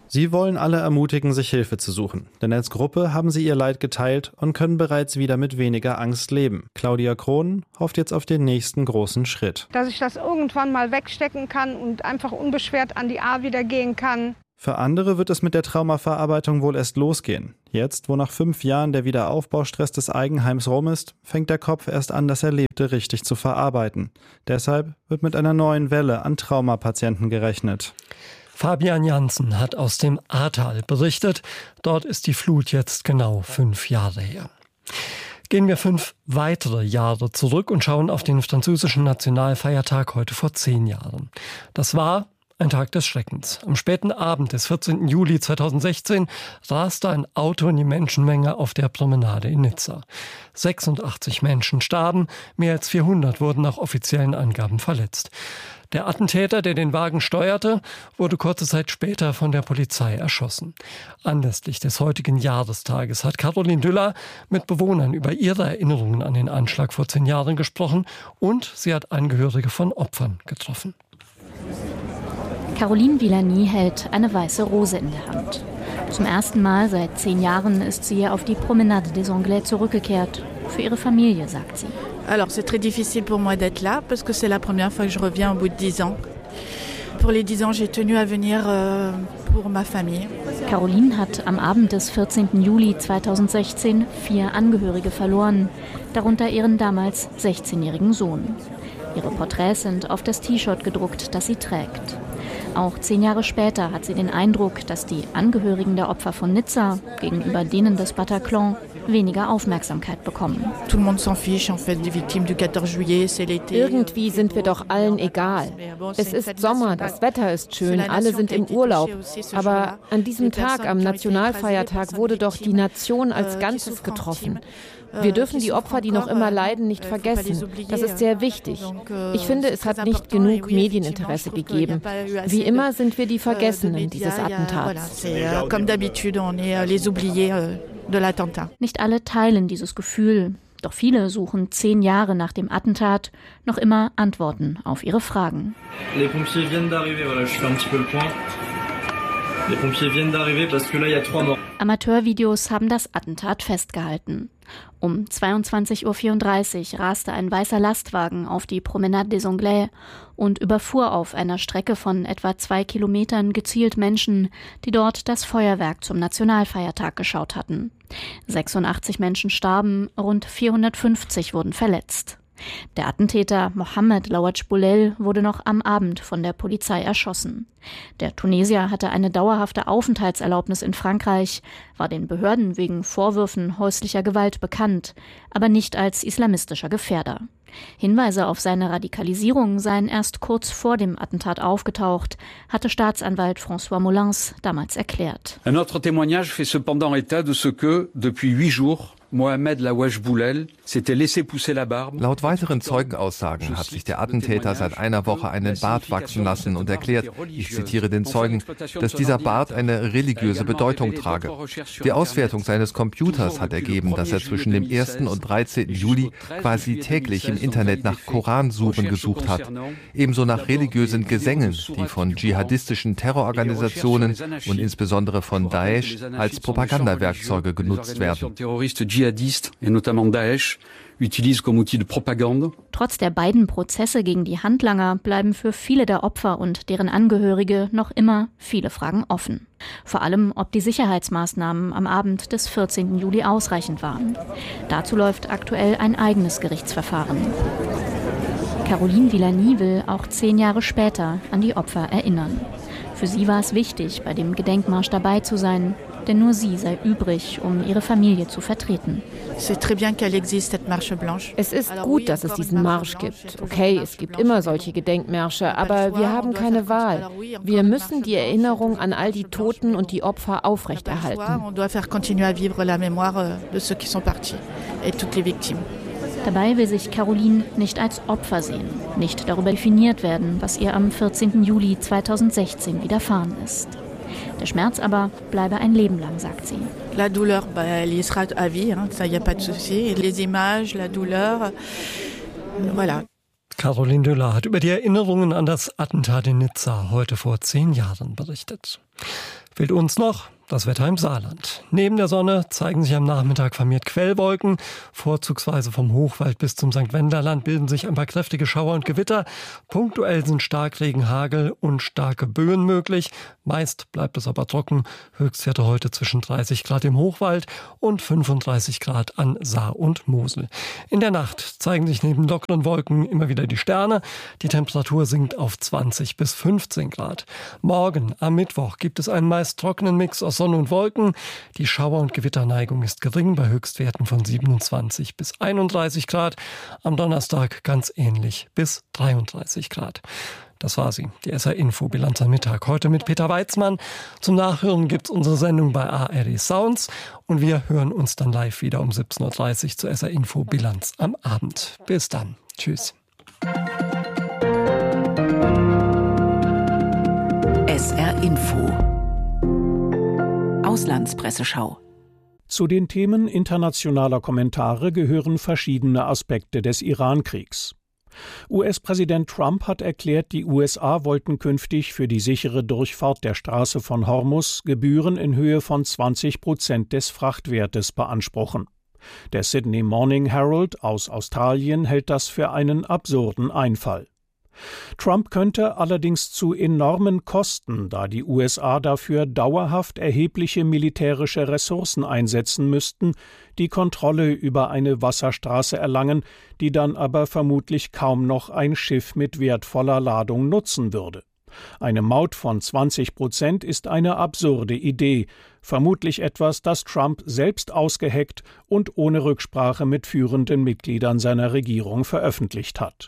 Sie wollen alle ermutigen, sich Hilfe zu suchen. Denn als Gruppe haben sie ihr Leid geteilt und können bereits wieder mit weniger Angst leben. Claudia Krohn hofft jetzt auf den nächsten großen Schritt. Dass ich das irgendwann mal wegstecken kann und einfach unbeschwert an die A wieder gehen kann. Für andere wird es mit der Traumaverarbeitung wohl erst losgehen. Jetzt, wo nach 5 Jahren der Wiederaufbaustress des Eigenheims rum ist, fängt der Kopf erst an, das Erlebte richtig zu verarbeiten. Deshalb wird mit einer neuen Welle an Traumapatienten gerechnet. Fabian Janssen hat aus dem Ahrtal berichtet. Dort ist die Flut jetzt genau 5 Jahre her. Gehen wir 5 weitere Jahre zurück und schauen auf den französischen Nationalfeiertag heute vor 10 Jahren. Das war ein Tag des Schreckens. Am späten Abend des 14. Juli 2016 raste ein Auto in die Menschenmenge auf der Promenade in Nizza. 86 Menschen starben, mehr als 400 wurden nach offiziellen Angaben verletzt. Der Attentäter, der den Wagen steuerte, wurde kurze Zeit später von der Polizei erschossen. Anlässlich des heutigen Jahrestages hat Caroline Düller mit Bewohnern über ihre Erinnerungen an den Anschlag vor 10 Jahren gesprochen und sie hat Angehörige von Opfern getroffen. Caroline Villani hält eine weiße Rose in der Hand. Zum ersten Mal seit 10 Jahren ist sie auf die Promenade des Anglais zurückgekehrt. Für ihre Familie, sagt sie. Alors c'est très difficile pour moi d'être là parce que c'est la première fois que je reviens au bout de 10 ans. Pour les 10 ans, j'ai tenu à venir pour ma famille. Caroline hat am Abend des 14. Juli 2016 4 Angehörige verloren, darunter ihren damals 16-jährigen Sohn. Ihre Porträts sind auf das T-Shirt gedruckt, das sie trägt. Auch 10 Jahre später hat sie den Eindruck, dass die Angehörigen der Opfer von Nizza gegenüber denen des Bataclan weniger Aufmerksamkeit bekommen. Irgendwie sind wir doch allen egal. Es ist Sommer, das Wetter ist schön, alle sind im Urlaub. Aber an diesem Tag, am Nationalfeiertag, wurde doch die Nation als Ganzes getroffen. Wir dürfen die Opfer, die noch immer leiden, nicht vergessen. Das ist sehr wichtig. Ich finde, es hat nicht genug Medieninteresse gegeben. Wie immer sind wir die Vergessenen dieses Attentats. Nicht alle teilen dieses Gefühl. Doch viele suchen 10 Jahre nach dem Attentat noch immer Antworten auf ihre Fragen. Les pompiers viennent d'arriver, voilà, je fais un petit peu le point. Les pompiers viennent d'arriver parce que là il y a 3 morts. Amateurvideos haben das Attentat festgehalten. Um 22:34 Uhr raste ein weißer Lastwagen auf die Promenade des Anglais und überfuhr auf einer Strecke von etwa 2 Kilometern gezielt Menschen, die dort das Feuerwerk zum Nationalfeiertag geschaut hatten. 86 Menschen starben, rund 450 wurden verletzt. Der Attentäter Mohamed Louadj Boulel wurde noch am Abend von der Polizei erschossen. Der Tunesier hatte eine dauerhafte Aufenthaltserlaubnis in Frankreich, war den Behörden wegen Vorwürfen häuslicher Gewalt bekannt, aber nicht als islamistischer Gefährder. Hinweise auf seine Radikalisierung seien erst kurz vor dem Attentat aufgetaucht, hatte Staatsanwalt François Molins damals erklärt. Un autre témoignage fait cependant état de ce que, depuis 8 jours, Mohamed Louadj Boulel s'était laissé pousser la barbe. Laut weiteren Zeugenaussagen hat sich der Attentäter seit einer Woche einen Bart wachsen lassen und erklärt, ich zitiere den Zeugen, dass dieser Bart eine religiöse Bedeutung trage. Die Auswertung seines Computers hat ergeben, dass er zwischen dem 1. und 13. Juli quasi täglich im Internet nach Koransuren gesucht hat. Ebenso nach religiösen Gesängen, die von dschihadistischen Terrororganisationen und insbesondere von Daesh als Propagandawerkzeuge genutzt werden. Trotz der beiden Prozesse gegen die Handlanger bleiben für viele der Opfer und deren Angehörige noch immer viele Fragen offen. Vor allem, ob die Sicherheitsmaßnahmen am Abend des 14. Juli ausreichend waren. Dazu läuft aktuell ein eigenes Gerichtsverfahren. Caroline Villani will auch 10 Jahre später an die Opfer erinnern. Für sie war es wichtig, bei dem Gedenkmarsch dabei zu sein, denn nur sie sei übrig, um ihre Familie zu vertreten. Es ist gut, dass es diesen Marsch gibt. Okay, es gibt immer solche Gedenkmärsche, aber wir haben keine Wahl. Wir müssen die Erinnerung an all die Toten und die Opfer aufrechterhalten. Dabei will sich Caroline nicht als Opfer sehen, nicht darüber definiert werden, was ihr am 14. Juli 2016 widerfahren ist. Der Schmerz aber bleibe ein Leben lang, sagt sie. La douleur, elle y sera à vie, ça y a pas de souci. Les images, la douleur, voilà. Caroline Düller hat über die Erinnerungen an das Attentat in Nizza heute vor 10 Jahren berichtet. Fehlt uns noch das Wetter im Saarland. Neben der Sonne zeigen sich am Nachmittag vermehrt Quellwolken. Vorzugsweise vom Hochwald bis zum St. Wendler-Land bilden sich ein paar kräftige Schauer und Gewitter. Punktuell sind Starkregen, Hagel und starke Böen möglich. Meist bleibt es aber trocken. Höchstwerte heute zwischen 30 Grad im Hochwald und 35 Grad an Saar und Mosel. In der Nacht zeigen sich neben lockeren Wolken immer wieder die Sterne. Die Temperatur sinkt auf 20 bis 15 Grad. Morgen am Mittwoch gibt es einen meist trockenen Mix aus Sonne und Wolken. Die Schauer- und Gewitterneigung ist gering bei Höchstwerten von 27 bis 31 Grad. Am Donnerstag ganz ähnlich bis 33 Grad. Das war sie, die SR-Info-Bilanz am Mittag. Heute mit Peter Weizmann. Zum Nachhören gibt's unsere Sendung bei ARD Sounds. Und wir hören uns dann live wieder um 17.30 Uhr zur SR-Info-Bilanz am Abend. Bis dann. Tschüss. SR-Info Auslandspresseschau. Zu den Themen internationaler Kommentare gehören verschiedene Aspekte des Iran-Kriegs. US-Präsident Trump hat erklärt, die USA wollten künftig für die sichere Durchfahrt der Straße von Hormuz Gebühren in Höhe von 20% des Frachtwertes beanspruchen. Der Sydney Morning Herald aus Australien hält das für einen absurden Einfall. Trump könnte allerdings zu enormen Kosten, da die USA dafür dauerhaft erhebliche militärische Ressourcen einsetzen müssten, die Kontrolle über eine Wasserstraße erlangen, die dann aber vermutlich kaum noch ein Schiff mit wertvoller Ladung nutzen würde. Eine Maut von 20% ist eine absurde Idee, vermutlich etwas, das Trump selbst ausgeheckt und ohne Rücksprache mit führenden Mitgliedern seiner Regierung veröffentlicht hat.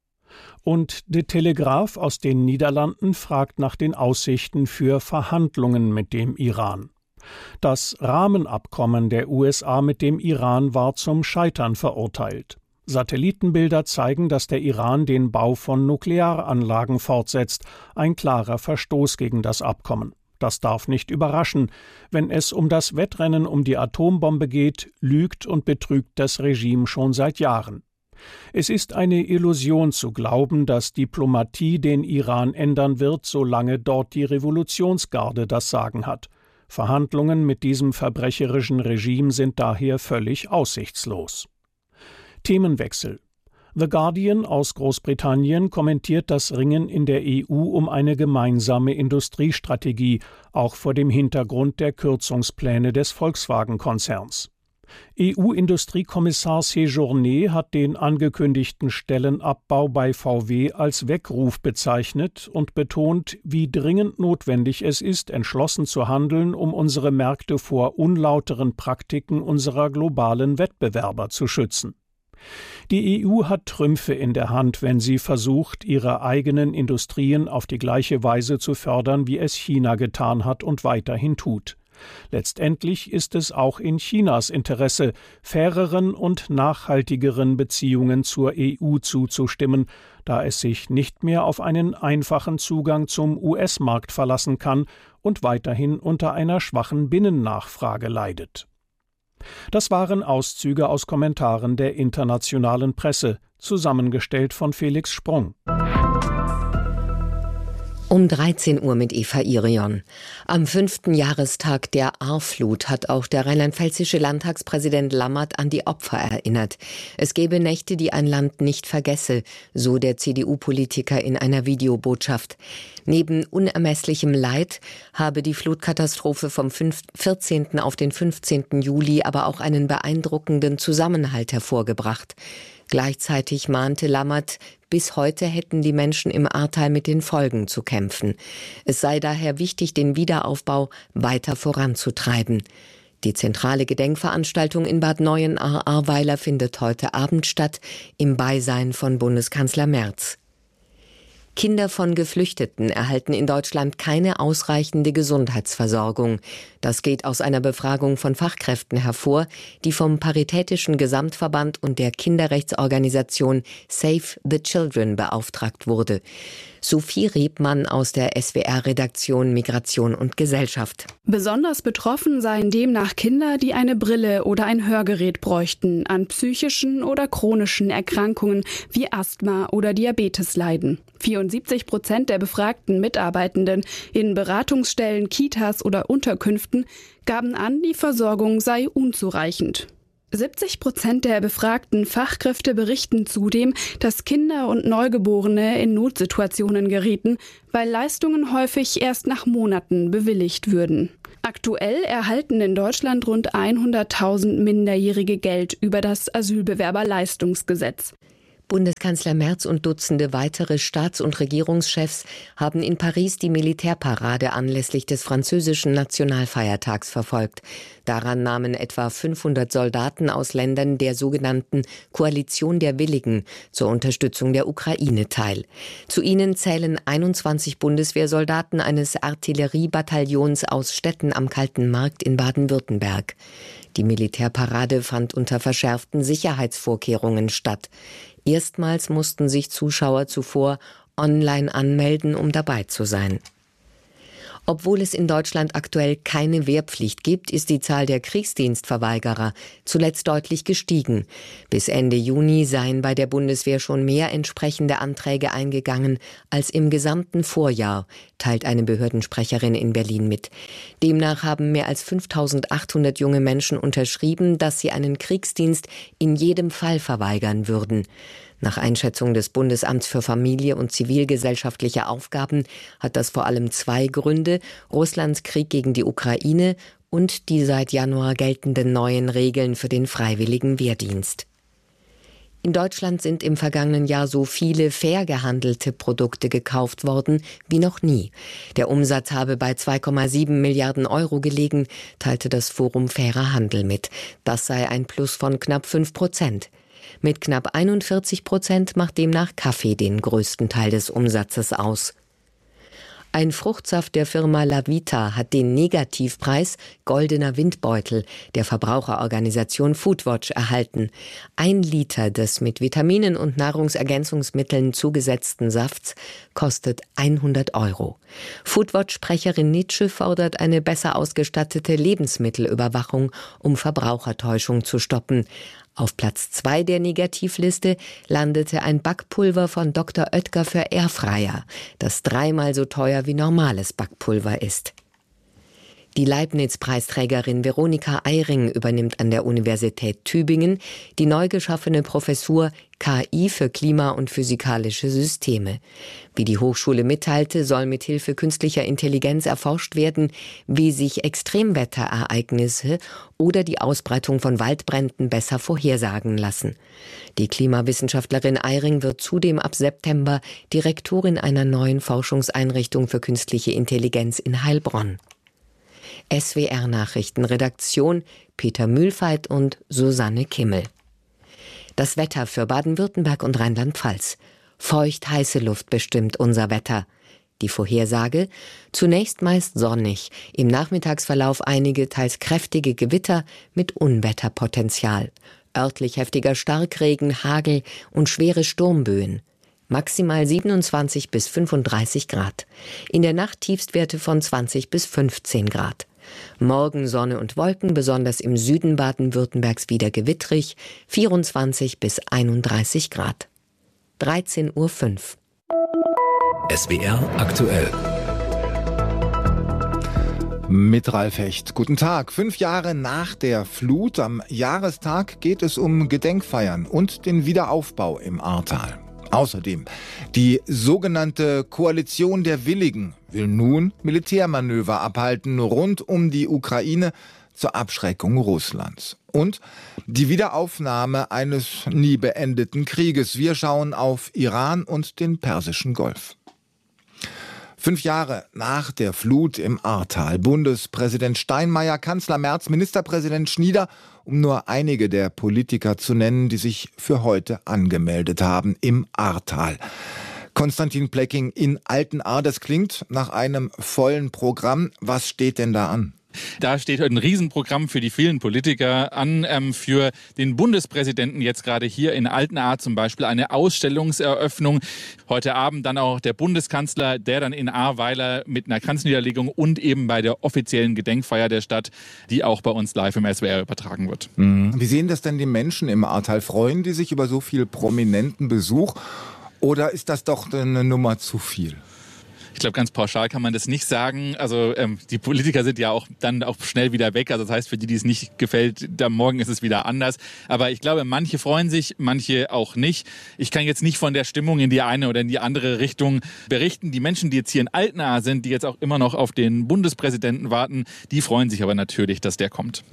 Und De Telegraaf aus den Niederlanden fragt nach den Aussichten für Verhandlungen mit dem Iran. Das Rahmenabkommen der USA mit dem Iran war zum Scheitern verurteilt. Satellitenbilder zeigen, dass der Iran den Bau von Nuklearanlagen fortsetzt, ein klarer Verstoß gegen das Abkommen. Das darf nicht überraschen. Wenn es um das Wettrennen um die Atombombe geht, lügt und betrügt das Regime schon seit Jahren. Es ist eine Illusion zu glauben, dass Diplomatie den Iran ändern wird, solange dort die Revolutionsgarde das Sagen hat. Verhandlungen mit diesem verbrecherischen Regime sind daher völlig aussichtslos. Themenwechsel. The Guardian aus Großbritannien kommentiert das Ringen in der EU um eine gemeinsame Industriestrategie, auch vor dem Hintergrund der Kürzungspläne des Volkswagen-Konzerns. EU-Industriekommissar Séjourné hat den angekündigten Stellenabbau bei VW als Weckruf bezeichnet und betont, wie dringend notwendig es ist, entschlossen zu handeln, um unsere Märkte vor unlauteren Praktiken unserer globalen Wettbewerber zu schützen. Die EU hat Trümpfe in der Hand, wenn sie versucht, ihre eigenen Industrien auf die gleiche Weise zu fördern, wie es China getan hat und weiterhin tut. Letztendlich ist es auch in Chinas Interesse, faireren und nachhaltigeren Beziehungen zur EU zuzustimmen, da es sich nicht mehr auf einen einfachen Zugang zum US-Markt verlassen kann und weiterhin unter einer schwachen Binnennachfrage leidet. Das waren Auszüge aus Kommentaren der internationalen Presse, zusammengestellt von Felix Sprung. Um 13 Uhr mit Eva Irion. Am 5. Jahrestag der Ahrflut hat auch der rheinland-pfälzische Landtagspräsident Lammert an die Opfer erinnert. Es gäbe Nächte, die ein Land nicht vergesse, so der CDU-Politiker in einer Videobotschaft. Neben unermesslichem Leid habe die Flutkatastrophe vom 14. auf den 15. Juli aber auch einen beeindruckenden Zusammenhalt hervorgebracht. Gleichzeitig mahnte Lammert, bis heute hätten die Menschen im Ahrtal mit den Folgen zu kämpfen. Es sei daher wichtig, den Wiederaufbau weiter voranzutreiben. Die zentrale Gedenkveranstaltung in Bad Neuenahr-Ahrweiler findet heute Abend statt, im Beisein von Bundeskanzler Merz. Kinder von Geflüchteten erhalten in Deutschland keine ausreichende Gesundheitsversorgung. Das geht aus einer Befragung von Fachkräften hervor, die vom Paritätischen Gesamtverband und der Kinderrechtsorganisation Save the Children beauftragt wurde. Sophie Rebmann aus der SWR-Redaktion Migration und Gesellschaft. Besonders betroffen seien demnach Kinder, die eine Brille oder ein Hörgerät bräuchten, an psychischen oder chronischen Erkrankungen wie Asthma oder Diabetes leiden. 74% der befragten Mitarbeitenden in Beratungsstellen, Kitas oder Unterkünften gaben an, die Versorgung sei unzureichend. 70% der befragten Fachkräfte berichten zudem, dass Kinder und Neugeborene in Notsituationen gerieten, weil Leistungen häufig erst nach Monaten bewilligt würden. Aktuell erhalten in Deutschland rund 100.000 Minderjährige Geld über das Asylbewerberleistungsgesetz. Bundeskanzler Merz und Dutzende weitere Staats- und Regierungschefs haben in Paris die Militärparade anlässlich des französischen Nationalfeiertags verfolgt. Daran nahmen etwa 500 Soldaten aus Ländern der sogenannten Koalition der Willigen zur Unterstützung der Ukraine teil. Zu ihnen zählen 21 Bundeswehrsoldaten eines Artilleriebataillons aus Stetten am Kalten Markt in Baden-Württemberg. Die Militärparade fand unter verschärften Sicherheitsvorkehrungen statt. Erstmals mussten sich Zuschauer zuvor online anmelden, um dabei zu sein. Obwohl es in Deutschland aktuell keine Wehrpflicht gibt, ist die Zahl der Kriegsdienstverweigerer zuletzt deutlich gestiegen. Bis Ende Juni seien bei der Bundeswehr schon mehr entsprechende Anträge eingegangen als im gesamten Vorjahr, teilt eine Behördensprecherin in Berlin mit. Demnach haben mehr als 5.800 junge Menschen unterschrieben, dass sie einen Kriegsdienst in jedem Fall verweigern würden. Nach Einschätzung des Bundesamts für Familie und zivilgesellschaftliche Aufgaben hat das vor allem zwei Gründe: Russlands Krieg gegen die Ukraine und die seit Januar geltenden neuen Regeln für den freiwilligen Wehrdienst. In Deutschland sind im vergangenen Jahr so viele fair gehandelte Produkte gekauft worden wie noch nie. Der Umsatz habe bei 2,7 Milliarden Euro gelegen, teilte das Forum Fairer Handel mit. Das sei ein Plus von knapp 5%. Mit knapp 41% macht demnach Kaffee den größten Teil des Umsatzes aus. Ein Fruchtsaft der Firma Lavita hat den Negativpreis Goldener Windbeutel der Verbraucherorganisation Foodwatch erhalten. 1 Liter des mit Vitaminen und Nahrungsergänzungsmitteln zugesetzten Safts kostet 100 Euro. Foodwatch-Sprecherin Nitsche fordert eine besser ausgestattete Lebensmittelüberwachung, um Verbrauchertäuschung zu stoppen. Auf Platz 2 der Negativliste landete ein Backpulver von Dr. Oetker für Airfryer, das 3-mal so teuer wie normales Backpulver ist. Die Leibniz-Preisträgerin Veronika Eyring übernimmt an der Universität Tübingen die neu geschaffene Professur KI für Klima- und physikalische Systeme. Wie die Hochschule mitteilte, soll mit Hilfe künstlicher Intelligenz erforscht werden, wie sich Extremwetterereignisse oder die Ausbreitung von Waldbränden besser vorhersagen lassen. Die Klimawissenschaftlerin Eyring wird zudem ab September Direktorin einer neuen Forschungseinrichtung für künstliche Intelligenz in Heilbronn. SWR-Nachrichtenredaktion Peter Mühlfeit und Susanne Kimmel. Das Wetter für Baden-Württemberg und Rheinland-Pfalz. Feucht heiße Luft bestimmt unser Wetter. Die Vorhersage: zunächst meist sonnig, im Nachmittagsverlauf einige teils kräftige Gewitter mit Unwetterpotenzial. Örtlich heftiger Starkregen, Hagel und schwere Sturmböen. Maximal 27 bis 35 Grad. In der Nacht Tiefstwerte von 20 bis 15 Grad. Morgen Sonne und Wolken, besonders im Süden Baden-Württembergs wieder gewittrig, 24 bis 31 Grad. 13:05 Uhr. SWR aktuell. Mit Ralf Hecht. Guten Tag. 5 Jahre nach der Flut am Jahrestag geht es um Gedenkfeiern und den Wiederaufbau im Ahrtal. Außerdem, die sogenannte Koalition der Willigen will nun Militärmanöver abhalten rund um die Ukraine zur Abschreckung Russlands. Und die Wiederaufnahme eines nie beendeten Krieges. Wir schauen auf Iran und den Persischen Golf. 5 Jahre nach der Flut im Ahrtal. Bundespräsident Steinmeier, Kanzler Merz, Ministerpräsident Schnieder, um nur einige der Politiker zu nennen, die sich für heute angemeldet haben im Ahrtal. Konstantin Plecking in Altenahr, das klingt nach einem vollen Programm. Was steht denn da an? Da steht ein Riesenprogramm für die vielen Politiker an, für den Bundespräsidenten jetzt gerade hier in Altenahr zum Beispiel eine Ausstellungseröffnung. Heute Abend dann auch der Bundeskanzler, der dann in Ahrweiler mit einer Kranzniederlegung und eben bei der offiziellen Gedenkfeier der Stadt, die auch bei uns live im SWR übertragen wird. Wie sehen das denn die Menschen im Ahrtal? Freuen die sich über so viel prominenten Besuch oder ist das doch eine Nummer zu viel? Ich glaube, ganz pauschal kann man das nicht sagen. Also die Politiker sind ja auch dann auch schnell wieder weg. Also das heißt, für die es nicht gefällt, dann morgen ist es wieder anders. Aber ich glaube, manche freuen sich, manche auch nicht. Ich kann jetzt nicht von der Stimmung in die eine oder in die andere Richtung berichten. Die Menschen, die jetzt hier in Altenahr sind, die jetzt auch immer noch auf den Bundespräsidenten warten, die freuen sich aber natürlich, dass der kommt.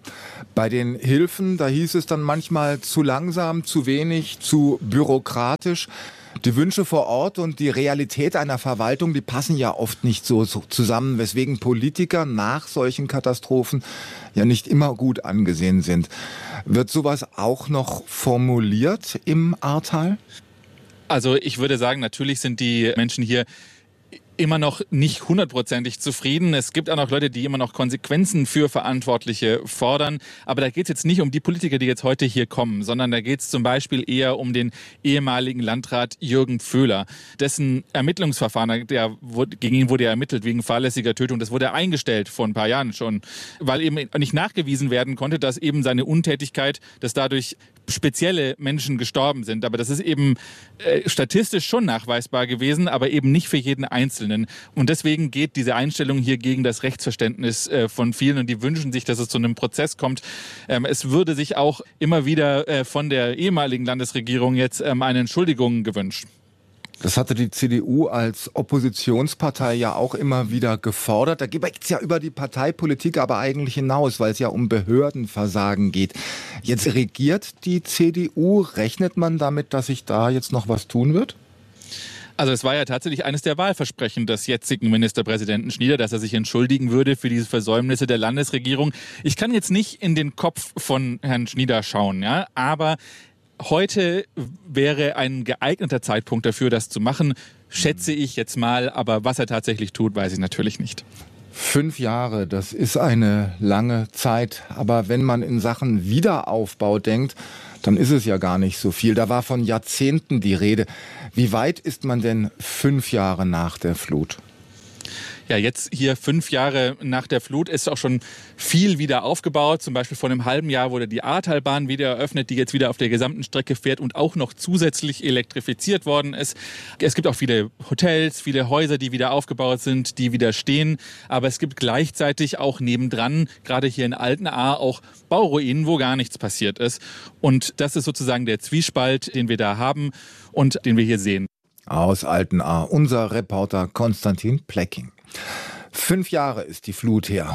Bei den Hilfen, da hieß es dann manchmal zu langsam, zu wenig, zu bürokratisch. Die Wünsche vor Ort und die Realität einer Verwaltung, die passen ja oft nicht so zusammen, weswegen Politiker nach solchen Katastrophen ja nicht immer gut angesehen sind. Wird sowas auch noch formuliert im Ahrtal? Also ich würde sagen, natürlich sind die Menschen hier immer noch nicht 100%ig zufrieden. Es gibt auch noch Leute, die immer noch Konsequenzen für Verantwortliche fordern. Aber da geht es jetzt nicht um die Politiker, die jetzt heute hier kommen, sondern da geht es zum Beispiel eher um den ehemaligen Landrat Jürgen Pföhler. Dessen Ermittlungsverfahren, gegen ihn wurde ja ermittelt wegen fahrlässiger Tötung. Das wurde eingestellt vor ein paar Jahren schon, weil eben nicht nachgewiesen werden konnte, dass eben seine Untätigkeit, dass dadurch spezielle Menschen gestorben sind. Aber das ist eben statistisch schon nachweisbar gewesen, aber eben nicht für jeden Einzelnen. Und deswegen geht diese Einstellung hier gegen das Rechtsverständnis von vielen und die wünschen sich, dass es zu einem Prozess kommt. Es würde sich auch immer wieder von der ehemaligen Landesregierung jetzt eine Entschuldigung gewünscht. Das hatte die CDU als Oppositionspartei ja auch immer wieder gefordert. Da geht es ja über die Parteipolitik aber eigentlich hinaus, weil es ja um Behördenversagen geht. Jetzt regiert die CDU. Rechnet man damit, dass sich da jetzt noch was tun wird? Also es war ja tatsächlich eines der Wahlversprechen des jetzigen Ministerpräsidenten Schnieder, dass er sich entschuldigen würde für diese Versäumnisse der Landesregierung. Ich kann jetzt nicht in den Kopf von Herrn Schnieder schauen, ja, aber heute wäre ein geeigneter Zeitpunkt dafür, das zu machen, schätze ich jetzt mal. Aber was er tatsächlich tut, weiß ich natürlich nicht. 5 Jahre, das ist eine lange Zeit. Aber wenn man in Sachen Wiederaufbau denkt, dann ist es ja gar nicht so viel. Da war von Jahrzehnten die Rede. Wie weit ist man denn 5 Jahre nach der Flut? Ja, jetzt hier 5 Jahre nach der Flut ist auch schon viel wieder aufgebaut. Zum Beispiel vor einem halben Jahr wurde die Ahrtalbahn wieder eröffnet, die jetzt wieder auf der gesamten Strecke fährt und auch noch zusätzlich elektrifiziert worden ist. Es gibt auch viele Hotels, viele Häuser, die wieder aufgebaut sind, die wieder stehen. Aber es gibt gleichzeitig auch nebendran, gerade hier in Altenahr, auch Bauruinen, wo gar nichts passiert ist. Und das ist sozusagen der Zwiespalt, den wir da haben und den wir hier sehen. Aus Altenahr, unser Reporter Konstantin Plecking. 5 Jahre ist die Flut her,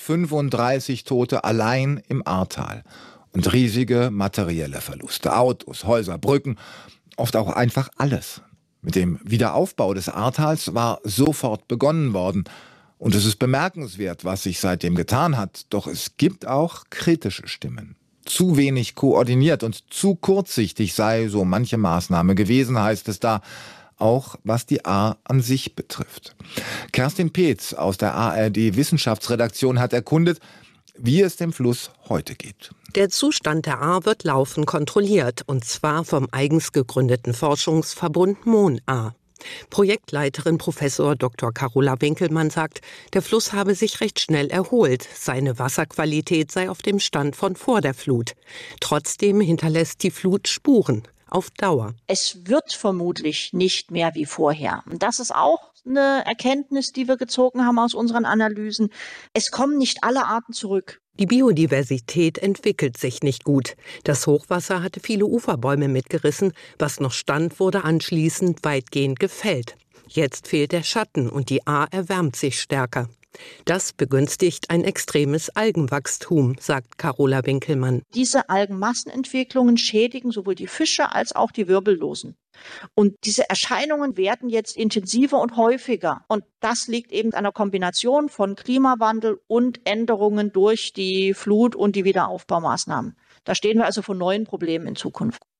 135 Tote allein im Ahrtal und riesige materielle Verluste, Autos, Häuser, Brücken, oft auch einfach alles. Mit dem Wiederaufbau des Ahrtals war sofort begonnen worden und es ist bemerkenswert, was sich seitdem getan hat, doch es gibt auch kritische Stimmen. Zu wenig koordiniert und zu kurzsichtig sei so manche Maßnahme gewesen, heißt es da, auch was die Ahr an sich betrifft. Kerstin Peetz aus der ARD-Wissenschaftsredaktion hat erkundet, wie es dem Fluss heute geht. Der Zustand der Ahr wird laufend kontrolliert, und zwar vom eigens gegründeten Forschungsverbund Mon-Ahr. Projektleiterin Professor Dr. Carola Winkelmann sagt, der Fluss habe sich recht schnell erholt. Seine Wasserqualität sei auf dem Stand von vor der Flut. Trotzdem hinterlässt die Flut Spuren. Auf Dauer. Es wird vermutlich nicht mehr wie vorher. Und das ist auch eine Erkenntnis, die wir gezogen haben aus unseren Analysen. Es kommen nicht alle Arten zurück. Die Biodiversität entwickelt sich nicht gut. Das Hochwasser hatte viele Uferbäume mitgerissen. Was noch stand, wurde anschließend weitgehend gefällt. Jetzt fehlt der Schatten und die Ahr erwärmt sich stärker. Das begünstigt ein extremes Algenwachstum, sagt Carola Winkelmann. Diese Algenmassenentwicklungen schädigen sowohl die Fische als auch die Wirbellosen. Und diese Erscheinungen werden jetzt intensiver und häufiger. Und das liegt eben an einer Kombination von Klimawandel und Änderungen durch die Flut und die Wiederaufbaumaßnahmen. Da stehen wir also vor neuen Problemen in Zukunft.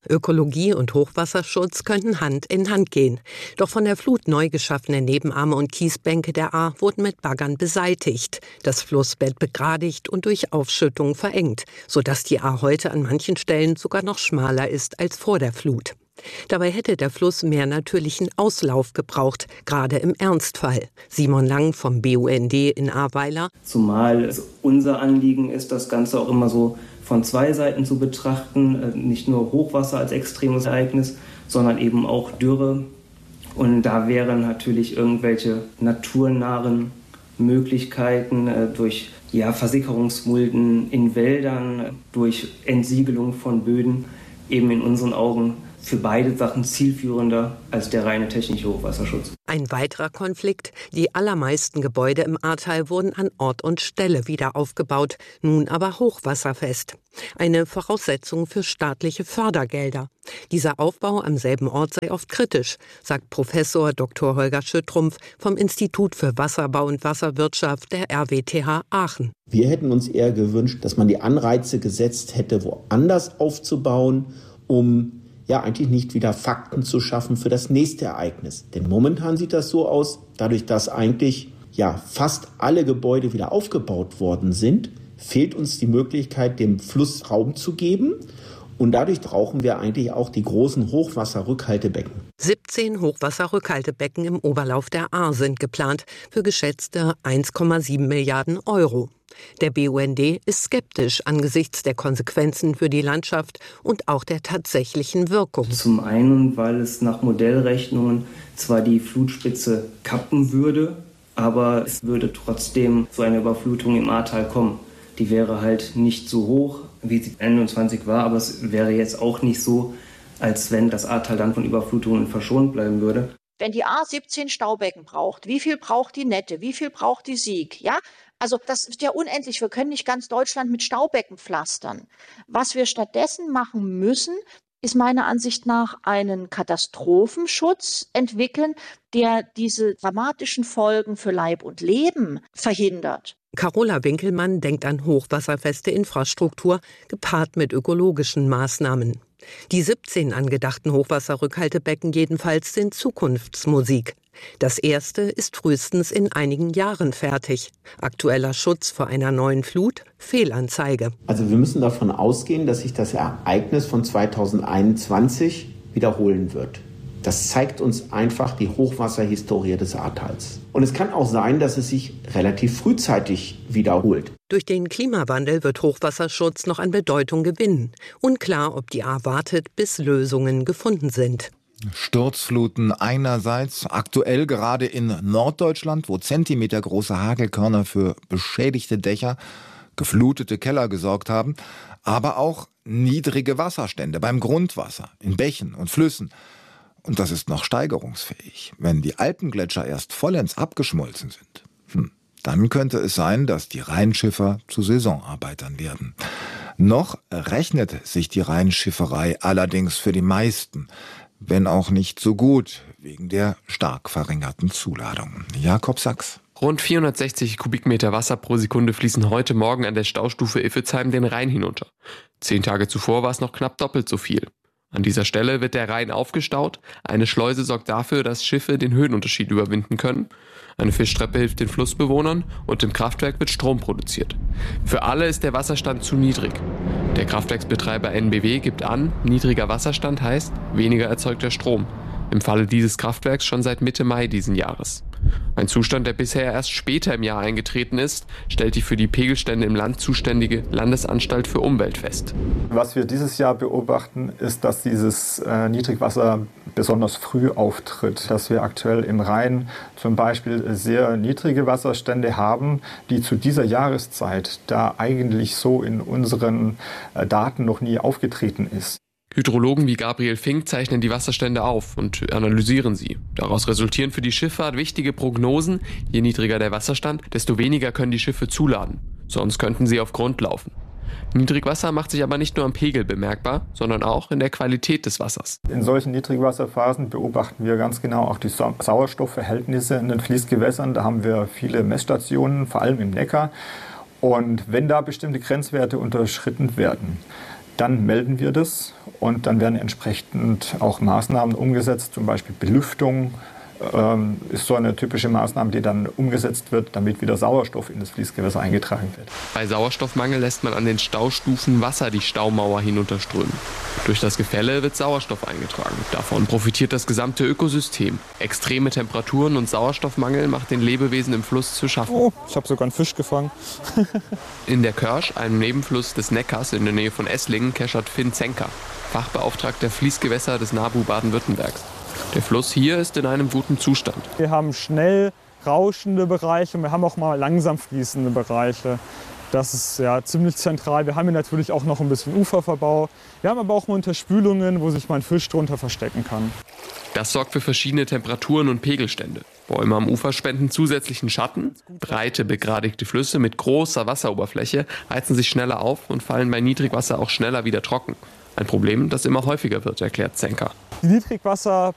Ökologie und Hochwasserschutz könnten Hand in Hand gehen. Doch von der Flut neu geschaffene Nebenarme und Kiesbänke der Ahr wurden mit Baggern beseitigt, das Flussbett begradigt und durch Aufschüttung verengt, sodass die Ahr heute an manchen Stellen sogar noch schmaler ist als vor der Flut. Dabei hätte der Fluss mehr natürlichen Auslauf gebraucht, gerade im Ernstfall. Simon Lang vom BUND in Ahrweiler. Zumal es unser Anliegen ist, das Ganze auch immer so von zwei Seiten zu betrachten, nicht nur Hochwasser als extremes Ereignis, sondern eben auch Dürre. Und da wären natürlich irgendwelche naturnahen Möglichkeiten durch Versickerungsmulden in Wäldern, durch Entsiegelung von Böden eben in unseren Augen für beide Sachen zielführender als der reine technische Hochwasserschutz. Ein weiterer Konflikt: Die allermeisten Gebäude im Ahrtal wurden an Ort und Stelle wieder aufgebaut, nun aber hochwasserfest. Eine Voraussetzung für staatliche Fördergelder. Dieser Aufbau am selben Ort sei oft kritisch, sagt Professor Dr. Holger Schüttrumpf vom Institut für Wasserbau und Wasserwirtschaft der RWTH Aachen. Wir hätten uns eher gewünscht, dass man die Anreize gesetzt hätte, woanders aufzubauen, um eigentlich nicht wieder Fakten zu schaffen für das nächste Ereignis. Denn momentan sieht das so aus, dadurch, dass eigentlich fast alle Gebäude wieder aufgebaut worden sind, fehlt uns die Möglichkeit, dem Fluss Raum zu geben. Und dadurch brauchen wir eigentlich auch die großen Hochwasserrückhaltebecken. 17 Hochwasserrückhaltebecken im Oberlauf der Ahr sind geplant für geschätzte 1,7 Milliarden Euro. Der BUND ist skeptisch angesichts der Konsequenzen für die Landschaft und auch der tatsächlichen Wirkung. Zum einen, weil es nach Modellrechnungen zwar die Flutspitze kappen würde, aber es würde trotzdem zu einer Überflutung im Ahrtal kommen. Die wäre halt nicht so hoch, wie sie 21 war, aber es wäre jetzt auch nicht so, als wenn das Ahrtal dann von Überflutungen verschont bleiben würde. Wenn die Ahr 17 Staubecken braucht, wie viel braucht die Nette, wie viel braucht die Sieg? Ja? Also das ist ja unendlich. Wir können nicht ganz Deutschland mit Staubecken pflastern. Was wir stattdessen machen müssen, ist meiner Ansicht nach einen Katastrophenschutz entwickeln, der diese dramatischen Folgen für Leib und Leben verhindert. Carola Winkelmann denkt an hochwasserfeste Infrastruktur, gepaart mit ökologischen Maßnahmen. Die 17 angedachten Hochwasserrückhaltebecken jedenfalls sind Zukunftsmusik. Das erste ist frühestens in einigen Jahren fertig. Aktueller Schutz vor einer neuen Flut? Fehlanzeige. Also wir müssen davon ausgehen, dass sich das Ereignis von 2021 wiederholen wird. Das zeigt uns einfach die Hochwasserhistorie des Ahrtals. Und es kann auch sein, dass es sich relativ frühzeitig wiederholt. Durch den Klimawandel wird Hochwasserschutz noch an Bedeutung gewinnen. Unklar, ob die Ahr wartet, bis Lösungen gefunden sind. Sturzfluten einerseits, aktuell gerade in Norddeutschland, wo zentimetergroße Hagelkörner für beschädigte Dächer, geflutete Keller gesorgt haben, aber auch niedrige Wasserstände beim Grundwasser, in Bächen und Flüssen. Und das ist noch steigerungsfähig. Wenn die Alpengletscher erst vollends abgeschmolzen sind, dann könnte es sein, dass die Rheinschiffer zu Saisonarbeitern werden. Noch rechnet sich die Rheinschifferei allerdings für die meisten, wenn auch nicht so gut, wegen der stark verringerten Zuladung. Jakob Sachs. Rund 460 Kubikmeter Wasser pro Sekunde fließen heute Morgen an der Staustufe Iffezheim den Rhein hinunter. 10 Tage zuvor war es noch knapp doppelt so viel. An dieser Stelle wird der Rhein aufgestaut. Eine Schleuse sorgt dafür, dass Schiffe den Höhenunterschied überwinden können. Eine Fischtreppe hilft den Flussbewohnern und im Kraftwerk wird Strom produziert. Für alle ist der Wasserstand zu niedrig. Der Kraftwerksbetreiber NBW gibt an, niedriger Wasserstand heißt weniger erzeugter Strom. Im Falle dieses Kraftwerks schon seit Mitte Mai diesen Jahres. Ein Zustand, der bisher erst später im Jahr eingetreten ist, stellt die für die Pegelstände im Land zuständige Landesanstalt für Umwelt fest. Was wir dieses Jahr beobachten, ist, dass dieses Niedrigwasser besonders früh auftritt. Dass wir aktuell im Rhein zum Beispiel sehr niedrige Wasserstände haben, die zu dieser Jahreszeit da eigentlich so in unseren Daten noch nie aufgetreten ist. Hydrologen wie Gabriel Fink zeichnen die Wasserstände auf und analysieren sie. Daraus resultieren für die Schifffahrt wichtige Prognosen. Je niedriger der Wasserstand, desto weniger können die Schiffe zuladen. Sonst könnten sie auf Grund laufen. Niedrigwasser macht sich aber nicht nur am Pegel bemerkbar, sondern auch in der Qualität des Wassers. In solchen Niedrigwasserphasen beobachten wir ganz genau auch die Sauerstoffverhältnisse in den Fließgewässern. Da haben wir viele Messstationen, vor allem im Neckar. Und wenn da bestimmte Grenzwerte unterschritten werden, dann melden wir das und dann werden entsprechend auch Maßnahmen umgesetzt, zum Beispiel Belüftung. Ist so eine typische Maßnahme, die dann umgesetzt wird, damit wieder Sauerstoff in das Fließgewässer eingetragen wird. Bei Sauerstoffmangel lässt man an den Staustufen Wasser die Staumauer hinunterströmen. Durch das Gefälle wird Sauerstoff eingetragen. Davon profitiert das gesamte Ökosystem. Extreme Temperaturen und Sauerstoffmangel macht den Lebewesen im Fluss zu schaffen. Oh, ich habe sogar einen Fisch gefangen. In der Körsch, einem Nebenfluss des Neckars in der Nähe von Esslingen, keschert Finn Zenker, Fachbeauftragter Fließgewässer des NABU Baden-Württembergs. Der Fluss hier ist in einem guten Zustand. Wir haben schnell rauschende Bereiche und wir haben auch mal langsam fließende Bereiche. Das ist ja ziemlich zentral. Wir haben hier natürlich auch noch ein bisschen Uferverbau. Wir haben aber auch mal Unterspülungen, wo sich mal ein Fisch drunter verstecken kann. Das sorgt für verschiedene Temperaturen und Pegelstände. Bäume am Ufer spenden zusätzlichen Schatten. Breite, begradigte Flüsse mit großer Wasseroberfläche heizen sich schneller auf und fallen bei Niedrigwasser auch schneller wieder trocken. Ein Problem, das immer häufiger wird, erklärt Zenker. Die Niedrigwasser